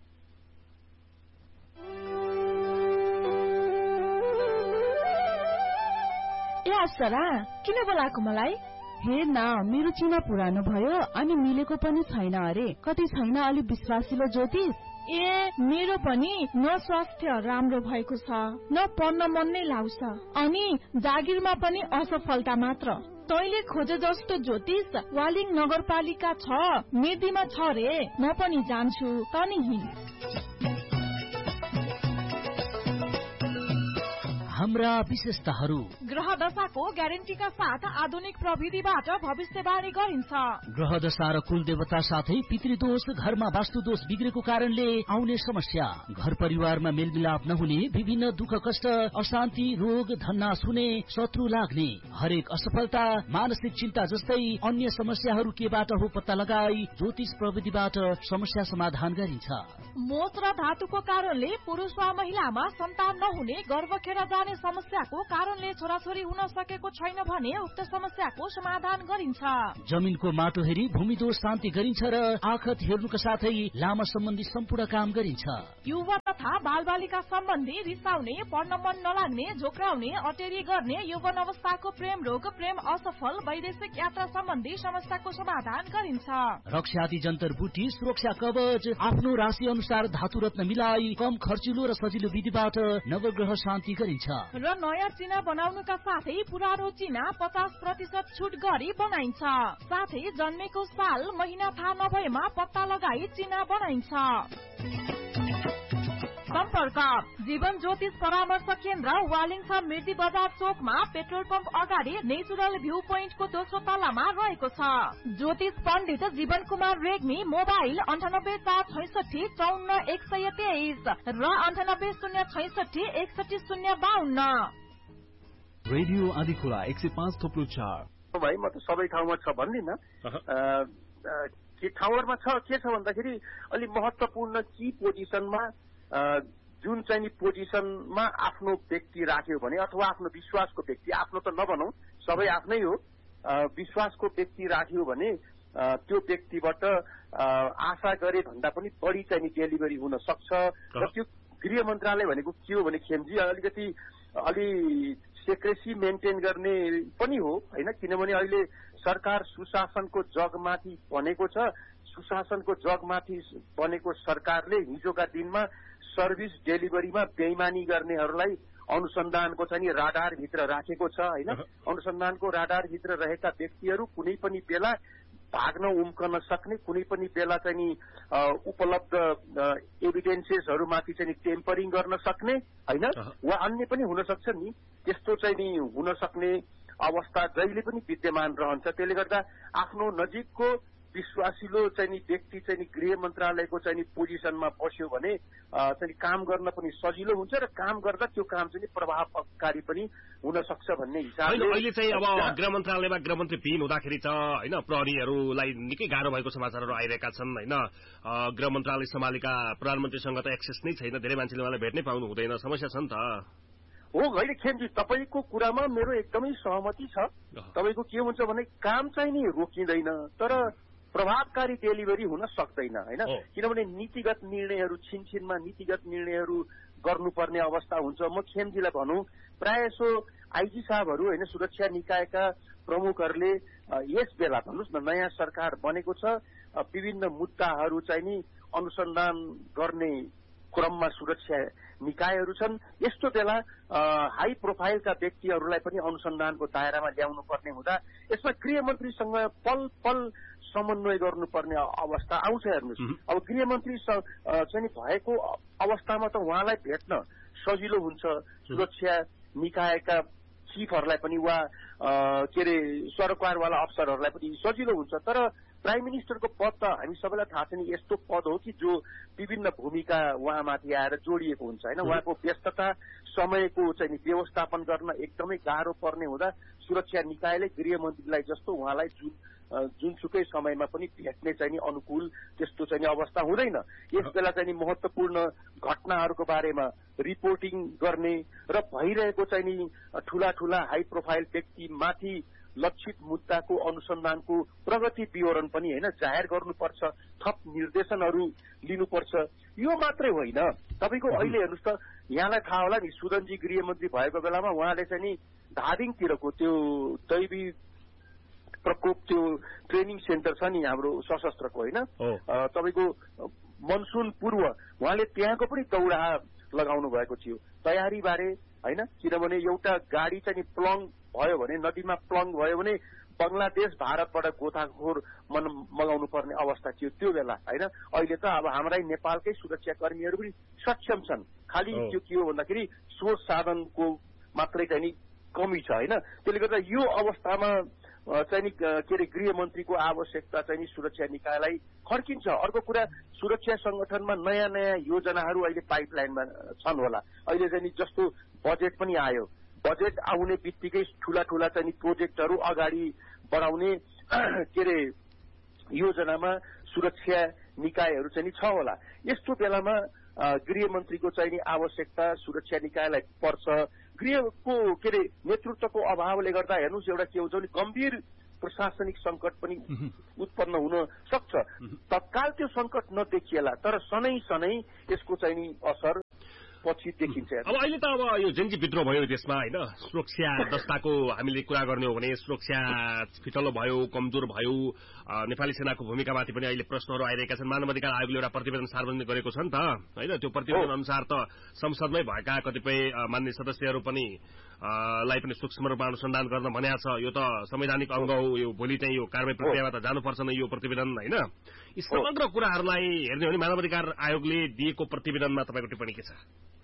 ए अप्सरा, किन बोलाएको मलाई? हेर न, मेरो चिना पुरानो भयो अनि मिलेको पनि छैन अरे। कति छैन अलि विश्वासिलो ज्योतिष? ए मेरो पनि न स्वास्थ्य राम्रो भएको छ न पढ्न मन नै लाग्छ अनि जागिरमा पनि असफलता मात्र। तैले खोजे जस्तो ज्योतिष वालिङ नगरपालिका छ मेदीमा छ रे, म पनि जान्छु तनी हिँड। हाम्रा विशेषताहरू ग्रह दशाको ग्यारेन्टीका साथ आधुनिक प्रविधिबाट भविष्यवाणी गरिन्छ। ग्रह दशा र कुल देवता साथै पितृदोष, घरमा वास्तुदोष बिग्रेको कारणले आउने समस्या, घर परिवारमा मेलमिलाप नहुने, विभिन्न दुःख कष्ट, अशान्ति, रोग, धन्नास हुने, शत्रु लाग्ने, हरेक असफलता, मानसिक चिन्ता जस्तै अन्य समस्याहरू केबाट हो पत्ता लगाई ज्योतिष प्रविधिबाट समस्या समाधान गरिन्छ। मोच र धातुको कारणले पुरुष वा महिलामा सन्तान नहुने, गर्भ खेर जाने समस्याको कारणले छोराछोरी हुन सकेको छैन भने उक्त समस्याको समाधान गरिन्छ। जमिनको माटो हेरी भूमि दोष शान्ति गरिन्छ र आखत हेर्नुका साथै लामा सम्बन्धी सम्पूर्ण काम गरिन्छ। युवा तथा बालबालिका सम्बन्धी रिसाउने, पढ्न मन नलाग्ने, झोक्राउने, अटेरी गर्ने, यौवन अवस्थाको प्रेम रोग, प्रेम असफल, वैदेशिक यात्रा सम्बन्धी समस्याको समाधान गरिन्छ। रक्षादि जन्तर बुटी, सुरक्षा कवच, आफ्नो राशि अनुसार धातु रत्न मिलाई कम खर्चिलो र सजिलो विधिबाट नवग्रह शान्ति गरिन्छ। र नयाँ चिना बनाउनुका साथै पुरानो चिना पचास प्रतिशत छुट गरी बनाइन्छ। साथै जन्मेको साल महिना थाहा नभएमा पत्ता लगाई चिना बनाइन्छ। सम्पर्क जीवन ज्योतिष परामर्श केन्द्र वालिङ छ मिर्दी बजार चोकमा पेट्रोल पम्प अगाडि नेचुरल भ्यू पोइन्टको दोस्रो तलामा रहेको छ। ज्योतिष पण्डित जीवन कुमार रेग्मी, मोबाइल अन्ठानब्बे चार छैसठी चौन्न एक सय तेइस र अन्ठानब्बे शून्य छैसठी एकसठी शून्य बाहन्न। रेडियो आदिखोला एक सय पाँच थोप्लो चार। भाइ म त सबै ठाउँमा छ भन्दिनँ, के ठाउँहरूमा छ के छ भन्दाखेरि अलि महत्वपूर्ण की पोजिसनमा जुन चाहिँ पोजिसनमा आफ्नो व्यक्ति राख्यो भने अथवा आफ्नो विश्वासको व्यक्ति, आफ्नो त नभनौं सबै आफ्नै हो, विश्वासको व्यक्ति राख्यो भने त्यो व्यक्तिबाट आशा गरे भन्दा पनि बढी चाहिँ डेलिभरी हुन सक्छ। र त्यो गृह मन्त्रालय भनेको के हो भने खेमजी अलिकति अलि सेक्रेसी मेन्टेन गर्ने पनि हो होइन, किनभने अहिले सरकार सुशासनको जगमाथि बनेको छ। सुशासनको जगमाथि बनेको सरकारले हिजोका दिनमा सर्भिस डेलिभरीमा बेइमानी गर्नेहरूलाई अनुसन्धानको चाहिँ राडारभित्र राखेको छ होइन। अनुसन्धानको राडारभित्र रहेका व्यक्तिहरू कुनै पनि बेला भाग्न उम्कन सक्ने, कुनै पनि बेला चाहिँ उपलब्ध एभिडेन्सेसहरूमाथि चाहिँ टेम्परिङ गर्न सक्ने होइन, वा अन्य पनि हुन सक्छ नि, त्यस्तो चाहिँ नि हुन सक्ने अवस्था जहिले पनि विद्यमान रहन्छ। त्यसले गर्दा आफ्नो नजिकको विश्वासिलो चाहिँ व्यक्ति चाहिँ गृह मन्त्रालयको चाहिँ पोजिसनमा बस्यो भने चाहिँ काम गर्न पनि सजिलो हुन्छ र काम गर्दा त्यो काम चाहिँ प्रभावकारी पनि हुन सक्छ भन्ने हिसाबले अहिले चाहिँ अब गृह मन्त्रालयमा गृहमन्त्री विहीन हुँदाखेरि त होइन प्रहरीहरूलाई निकै गाह्रो भएको समाचारहरू आइरहेका छन् होइन। गृह मन्त्रालय सम्हालेका प्रधानमन्त्रीसँग त एक्सेस नै छैन, धेरै मान्छेले उहाँलाई भेट्नै पाउनु हुँदैन, समस्या छ नि त। हो होइन खेमजी, तपाईँको कुरामा मेरो एकदमै सहमति छ। तपाईँको के हुन्छ भने काम चाहिँ नि रोकिँदैन तर प्रभावकारी डेलिभरी हुन सक्दैन होइन, किनभने नीतिगत निर्णयहरू छिनछिनमा नीतिगत निर्णयहरू गर्नुपर्ने अवस्था हुन्छ। म खेमजीलाई भनौँ प्राय सो आइजी साहबहरू होइन, सुरक्षा निकायका प्रमुखहरूले यस बेला भन्नुहोस् न नयाँ सरकार बनेको छ, विभिन्न मुद्दाहरू चाहिँ नि अनुसन्धान गर्ने क्रममा सुरक्षा निकायहरू छन्। यस्तो बेला हाई प्रोफाइलका व्यक्तिहरूलाई पनि अनुसन्धानको दायरामा ल्याउनु पर्ने हुँदा यसमा गृहमन्त्रीसँग पल पल समन्वय गर्नुपर्ने अवस्था आउँछ। हेर्नुहोस् अब गृहमन्त्री चाहिँ भएको अवस्थामा त उहाँलाई भेट्न सजिलो हुन्छ, सुरक्षा निकायका चिफहरूलाई पनि वा के अरे सरकारवाला अफसरहरूलाई पनि सजिलो हुन्छ। तर प्राइम मिनिस्टरको पद त हामी सबैलाई थाहा छ नि, यस्तो पद हो कि जो विभिन्न भूमिका उहाँमाथि आएर जोडिएको हुन्छ होइन। उहाँको व्यस्तता समयको चाहिँ व्यवस्थापन गर्न एकदमै गाह्रो पर्ने हुँदा सुरक्षा निकायले गृहमन्त्रीलाई जस्तो उहाँलाई जुन जुनसुकै समयमा पनि भेट्ने चाहिँ अनुकूल त्यस्तो चाहिँ अवस्था हुँदैन। यस बेला चाहिँ महत्वपूर्ण घटनाहरूको बारेमा रिपोर्टिङ गर्ने र भइरहेको चाहिँ नि ठूला ठूला हाई प्रोफाइल व्यक्तिमाथि लक्षित मुद्दाको अनुसन्धानको प्रगति विवरण पनि होइन जाहेर गर्नुपर्छ, थप निर्देशनहरू लिनुपर्छ। यो मात्रै होइन, तपाईँको अहिले हेर्नुहोस् त यहाँलाई थाहा होला नि, सुदनजी गृहमन्त्री भएको बेलामा उहाँले चाहिँ नि धादिङतिरको त्यो दैवी प्रकोप त्यो ट्रेनिङ सेन्टर छ नि हाम्रो सशस्त्रको होइन, तपाईँको मनसुन पूर्व उहाँले त्यहाँको पनि दौडा लगाउनु भएको थियो तयारी बारे हैन किनभने एउटा गाडी चाहिँ नि प्लङ भयो भने नदीमा प्लङ भयो भने बंगलादेश भारतबाट गोताखोर मगाउनु पर्ने अवस्था थियो त्यो बेला हैन अहिले त अब हाम्रै नेपालकै सुरक्षा कर्मीहरू पनि सक्षम छन् खालि त्यो के हो भन्दाखेरि स्रोत साधनको मात्रै चाहिँ नि कमी छ हैन त्यसले गर्दा यो अवस्थामा चाहिँ नि के अरे गृह मन्त्रीको आवश्यकता चाहिँ नि सुरक्षा निकायलाई खर्किन्छ अर्को कुरा सुरक्षा संगठनमा नयाँ नयाँ योजनाहरू अहिले पाइपलाइनमा छन् होला अहिले चाहिँ नि जस्तो बजेट पनि आयो बजेट आउने बित्तिकै ठूला ठूला चाहिँ नि प्रोजेक्टहरू अगाडि बढाउने के अरे योजनामा सुरक्षा निकायहरू चाहिँ नि छ होला यस्तो बेलामा गृह मन्त्रीको चाहिँ नि आवश्यकता सुरक्षा निकायलाई पर्छ गृहको के अरे नेतृत्वको अभावले गर्दा हेर्नुहोस् एउटा के हुन्छ भने गम्भीर प्रशासनिक संकट पनि उत्पन्न हुन सक्छ तत्काल त्यो संकट नदेखिएला तर सनै सनै यसको चाहिँ नि असर पछि देखिन्छ अब अहिले त अब यो जुन चाहिँ विद्रोह भयो देशमा हैन सुरक्षा दस्ताको हामीले कुरा गर्ने हो भने सुरक्षा फिटलो भयो कमजोर भयो नेपाली सेनाको भूमिकामाथि पनि अहिले प्रश्नहरू आइरहेका छन् मानव अधिकार आयोगले एउटा प्रतिवेदन सार्वजनिक गरेको छ नि त हैन त्यो प्रतिवेदन अनुसार त संसदमै भएका कतिपय मान्य सदस्यहरू पनि लाई पनि सूक्ष्म रूपमा अनुसन्धान गर्न भनेको छ यो त संवैधानिक अंग हो यो भोलि चाहिँ यो कारबाही प्रक्रियामा त जानुपर्छ न यो प्रतिवेदन हैन यी समग्र कुराहरूलाई हेर्ने हो भने मानव अधिकार आयोगले दिएको प्रतिवेदनमा तपाईको टिप्पणी के छ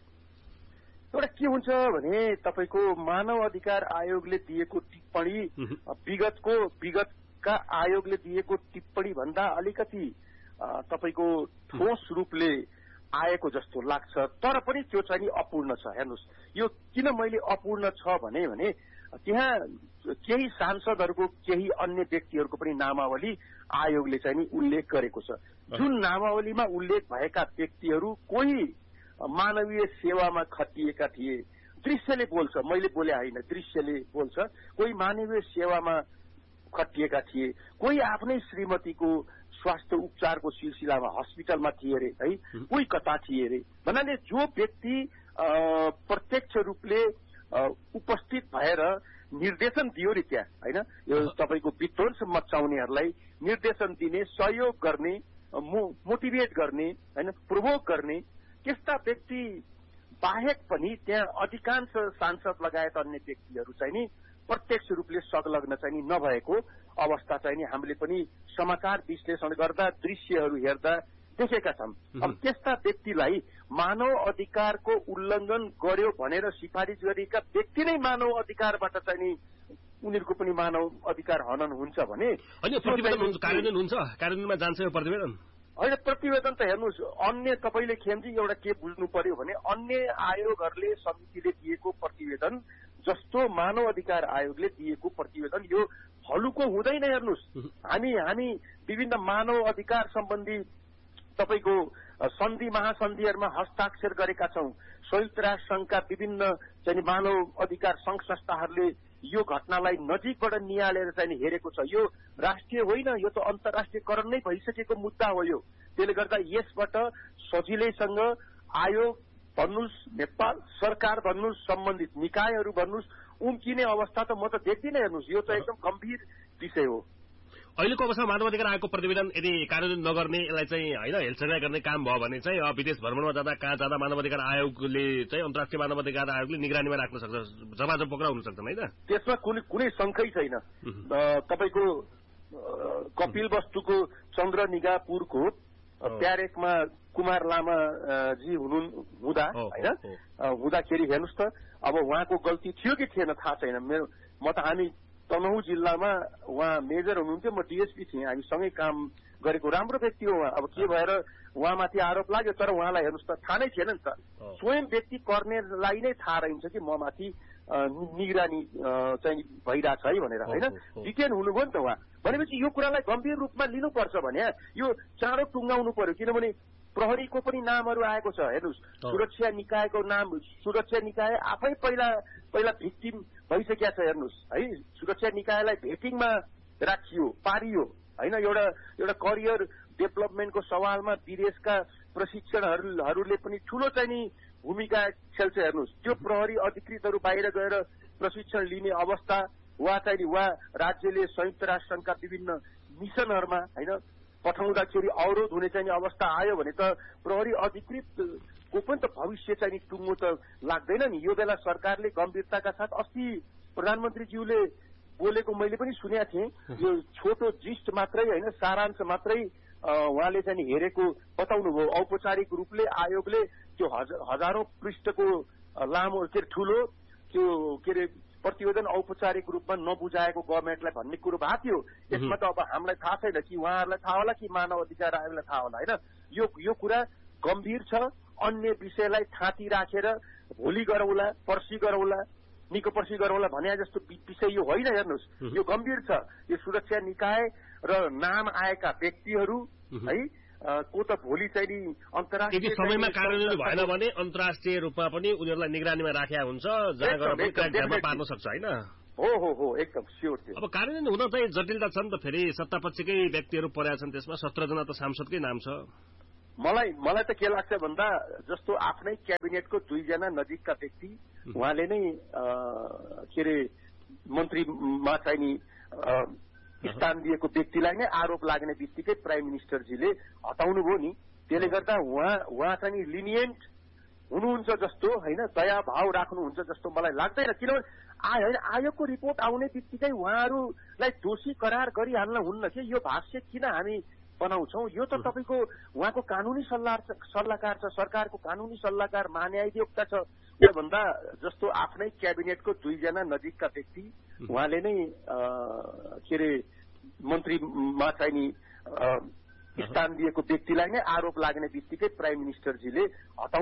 एउटा के हुन्छ भने तपाईको मानव अधिकार आयोगले दिएको टिप्पणी विगतको विगतका आयोगले दिएको टिप्पणी भन्दा अलिकति तपाईको ठोस रूपले आएको जस्तो लाग्छ तर पनि त्यो चाहिँ नि अपूर्ण छ हेर्नुस् यो किन मैले अपूर्ण छ भने भने त्यहाँ केही सांसदहरूको केही अन्य व्यक्तिहरूको पनि नामावली आयोगले चाहिँ नि उल्लेख गरेको छ जुन नामावलीमा उल्लेख भएका व्यक्तिहरू कोही मानवीय सेवामा खटिएका थिए दृश्यले बोल्छ मैले बोले होइन दृश्यले बोल्छ कोही मानवीय सेवामा खटिएका थिए कोही आफ्नै श्रीमतीको स्वास्थ्य उपचारको सिलसिलामा हस्पिटलमा थिए रे है कोही कता थिए रे भन्नाले जो व्यक्ति प्रत्यक्ष रूपले उपस्थित भएर निर्देशन दियो रे त्यहाँ हैन यो तपाईको विध्वंस मचाउनेहरूलाई निर्देशन दिने सहयोग गर्ने मोटिभेट गर्ने हैन प्रोभोक गर्ने त्यस्ता व्यक्ति बाहेक पनि त्यहाँ अधिकांश सांसद लगायत अन्य व्यक्तिहरू चाहिँ नि प्रत्यक्ष रूपले संलग्न चाहिँ नि नभएको अवस्था चाहिँ नि हामीले पनि समाचार विश्लेषण गर्दा दृश्यहरू हेर्दा देखेका छौं अब त्यस्ता व्यक्तिलाई मानव अधिकारको उल्लङ्घन गर्यो भनेर सिफारिस गरिएका व्यक्ति नै मानव अधिकारबाट चाहिँ नि उनीहरूको पनि मानव अधिकार हनन हुन्छ भने कार्यान्वयन हुन्छ कार्यान्वयनमा जान्छ यो प्रतिवेदन होइन प्रतिवेदन त हेर्नुहोस् अन्य तपाईँले खेमजी एउटा के बुझ्नु पर्यो भने अन्य आयोगहरूले समितिले दिएको प्रतिवेदन जस्तो मानव अधिकार आयोगले दिएको प्रतिवेदन यो हलुको हुँदैन हेर्नुहोस् हामी हामी विभिन्न मानव अधिकार सम्बन्धी तपाईको सन्धि महासन्धिहरूमा हस्ताक्षर गरेका छौं संयुक्त राष्ट्र संघका विभिन्न चाहिँ मानव अधिकार संघ संस्थाहरूले यो घटनालाई नजिकबाट निहालेर चाहिँ हेरेको छ यो राष्ट्रिय होइन यो त अन्तर्राष्ट्रियकरण नै भइसकेको मुद्दा हो यो त्यसले गर्दा यसबाट सजिलैसँग आयोग भन्नुस् नेपाल सरकार भन्नुस् सम्बन्धित निकायहरू भन्नुस् उम्किने अवस्था त म त देख्दिनँ हेर्नुहोस् यो त एकदम गम्भीर विषय हो अहिलेको अवस्थामा मानव अधिकार आयोगको प्रतिवेदन यदि कार्यान्वयन नगर्ने यसलाई चाहिँ होइन हेलचेक्राइ गर्ने काम भयो भने चाहिँ विदेश भ्रमणमा जाँदा कहाँ जाँदा मानव अधिकार आयोगले चाहिँ अन्तर्राष्ट्रिय मानव अधिकार आयोगले निगरानीमा राख्न सक्छ जवाब पक्रा हुन सक्छन् होइन त्यसमा कुनै कुनै शङ्कै छैन तपाईको कपिल वस्तुको चन्द्र निगापुरको प्यारेकमा कुमार लामा जी हुनु हुँदा होइन हुँदाखेरि हेर्नुहोस् त अब उहाँको गल्ती थियो कि थिएन थाहा छैन मेरो म त हामी तनहुँ जिल्लामा उहाँ मेजर हुनुहुन्थ्यो म डीएसपी थिएँ हामी सँगै काम गरेको राम्रो व्यक्ति हो उहाँ अब के भएर उहाँमाथि आरोप लाग्यो तर उहाँलाई हेर्नुहोस् त थाहा नै थिएन नि त स्वयं व्यक्ति कर्नेलाई नै थाहा रहन्छ कि म माथि निगरानी चाहिँ भइरहेछ है भनेर होइन डिटेन हुनुभयो नि त उहाँ भनेपछि यो कुरालाई गम्भीर रूपमा लिनुपर्छ भने यो चाँडो टुङ्गाउनु पर्यो किनभने प्रहरीको पनि नामहरू आएको छ हेर्नुहोस् सुरक्षा निकायको नाम सुरक्षा निकाय आफै पहिला पहिला भिक्टिम भइसकेका छ हेर्नुहोस् है सुरक्षा निकायलाई भेटिङमा राखियो पारियो होइन एउटा एउटा करियर डेभलपमेन्टको सवालमा विदेशका प्रशिक्षणहरूले पनि ठूलो चाहिँ नि भूमिका खेल्छ हेर्नुहोस् त्यो प्रहरी अधिकृतहरू बाहिर गएर प्रशिक्षण लिने अवस्था वा चाहिँ वा राज्यले संयुक्त राष्ट्र संघका विभिन्न मिसनहरूमा होइन पठाउँदाखेरि अवरोध हुने चाहिँ अवस्था आयो भने त प्रहरी अधिकृतको पनि त भविष्य चाहिँ टुङ्गो त लाग्दैन नि। यो बेला सरकारले गम्भीरताका साथ अस्ति प्रधानमन्त्रीज्यूले बोलेको मैले पनि सुनेको थिएँ। यो छोटो जिस्ट मात्रै होइन, सारांश मात्रै उहाँले चाहिँ हेरेको बताउनु भयो। औपचारिक रूपले आयोगले त्यो हजारौं पृष्ठको लामो के ठुलो त्यो के अरे प्रतिवेदन औपचारिक रूपमा नबुझाएको गभर्मेन्टलाई भन्ने कुरो भएको थियो। यसमा त अब हामीलाई थाहा छैन कि उहाँहरूलाई थाहा होला कि मानव अधिकार आयोगलाई थाहा होला होइन। यो यो कुरा गम्भीर छ। अन्य विषयलाई थाँती राखेर भोलि गरौँला पर्सि गरौँला निको पर्सि गरौँला भने जस्तो विषय यो होइन। हेर्नुहोस्, यो गम्भीर छ। यो सुरक्षा निकाय र नाम आएका व्यक्तिहरू है को त भोलि चाहिँ नि अन्तर्राष्ट्रिय समयमा कार्यान्वयन भएन भने अन्तर्राष्ट्रिय रूपमा पनि उनीहरूलाई निगरानीमा राखेका हुन्छ, जहाँ गएर पनि क्राकडाउनमा पार्न सक्छ होइन। हो हो हो एकदम स्योर थियो। अब कार्यान्वयन हुन चाहिँ जटिलता छ नि त। फेरि सत्तापक्षकै व्यक्तिहरू परेका छन् त्यसमा। सत्र जना त सांसदकै नाम छ। मलाई मलाई त के लाग्छ भन्दा जस्तो आफ्नै क्याबिनेटको दुईजना नजिकका व्यक्ति उहाँले नै के अरे मन्त्रीमा चाहिँ नि स्थान दिएको व्यक्तिलाई नै आरोप लाग्ने बित्तिकै प्राइम मिनिस्टरजीले हटाउनु भयो नि। त्यसले गर्दा उहाँ उहाँ चाहिँ लिनियन्ट हुनुहुन्छ जस्तो होइन, दया भाव राख्नुहुन्छ जस्तो मलाई लाग्दैन। किनभने आयो होइन आयोगको रिपोर्ट आउने बित्तिकै उहाँहरूलाई दोषी करार गरिहाल्न हुन्न कि। यो भाष्य किन हामी बनाउँछौँ? यो त तपाईँको उहाँको कानुनी सल्लाह सल्लाहकार छ, सरकारको कानुनी सल्लाहकार महान्यायाधिवक्ता छ। भन्दा जस्तो आफ्नै क्याबिनेटको दुईजना नजिकका व्यक्ति उहाँले नै के अरे मन्त्रीमा चाहिँ नि स्थान दिएको व्यक्तिलाई नै आरोप लाग्ने बित्तिकै प्राइम मिनिस्टरजीले हटाउनु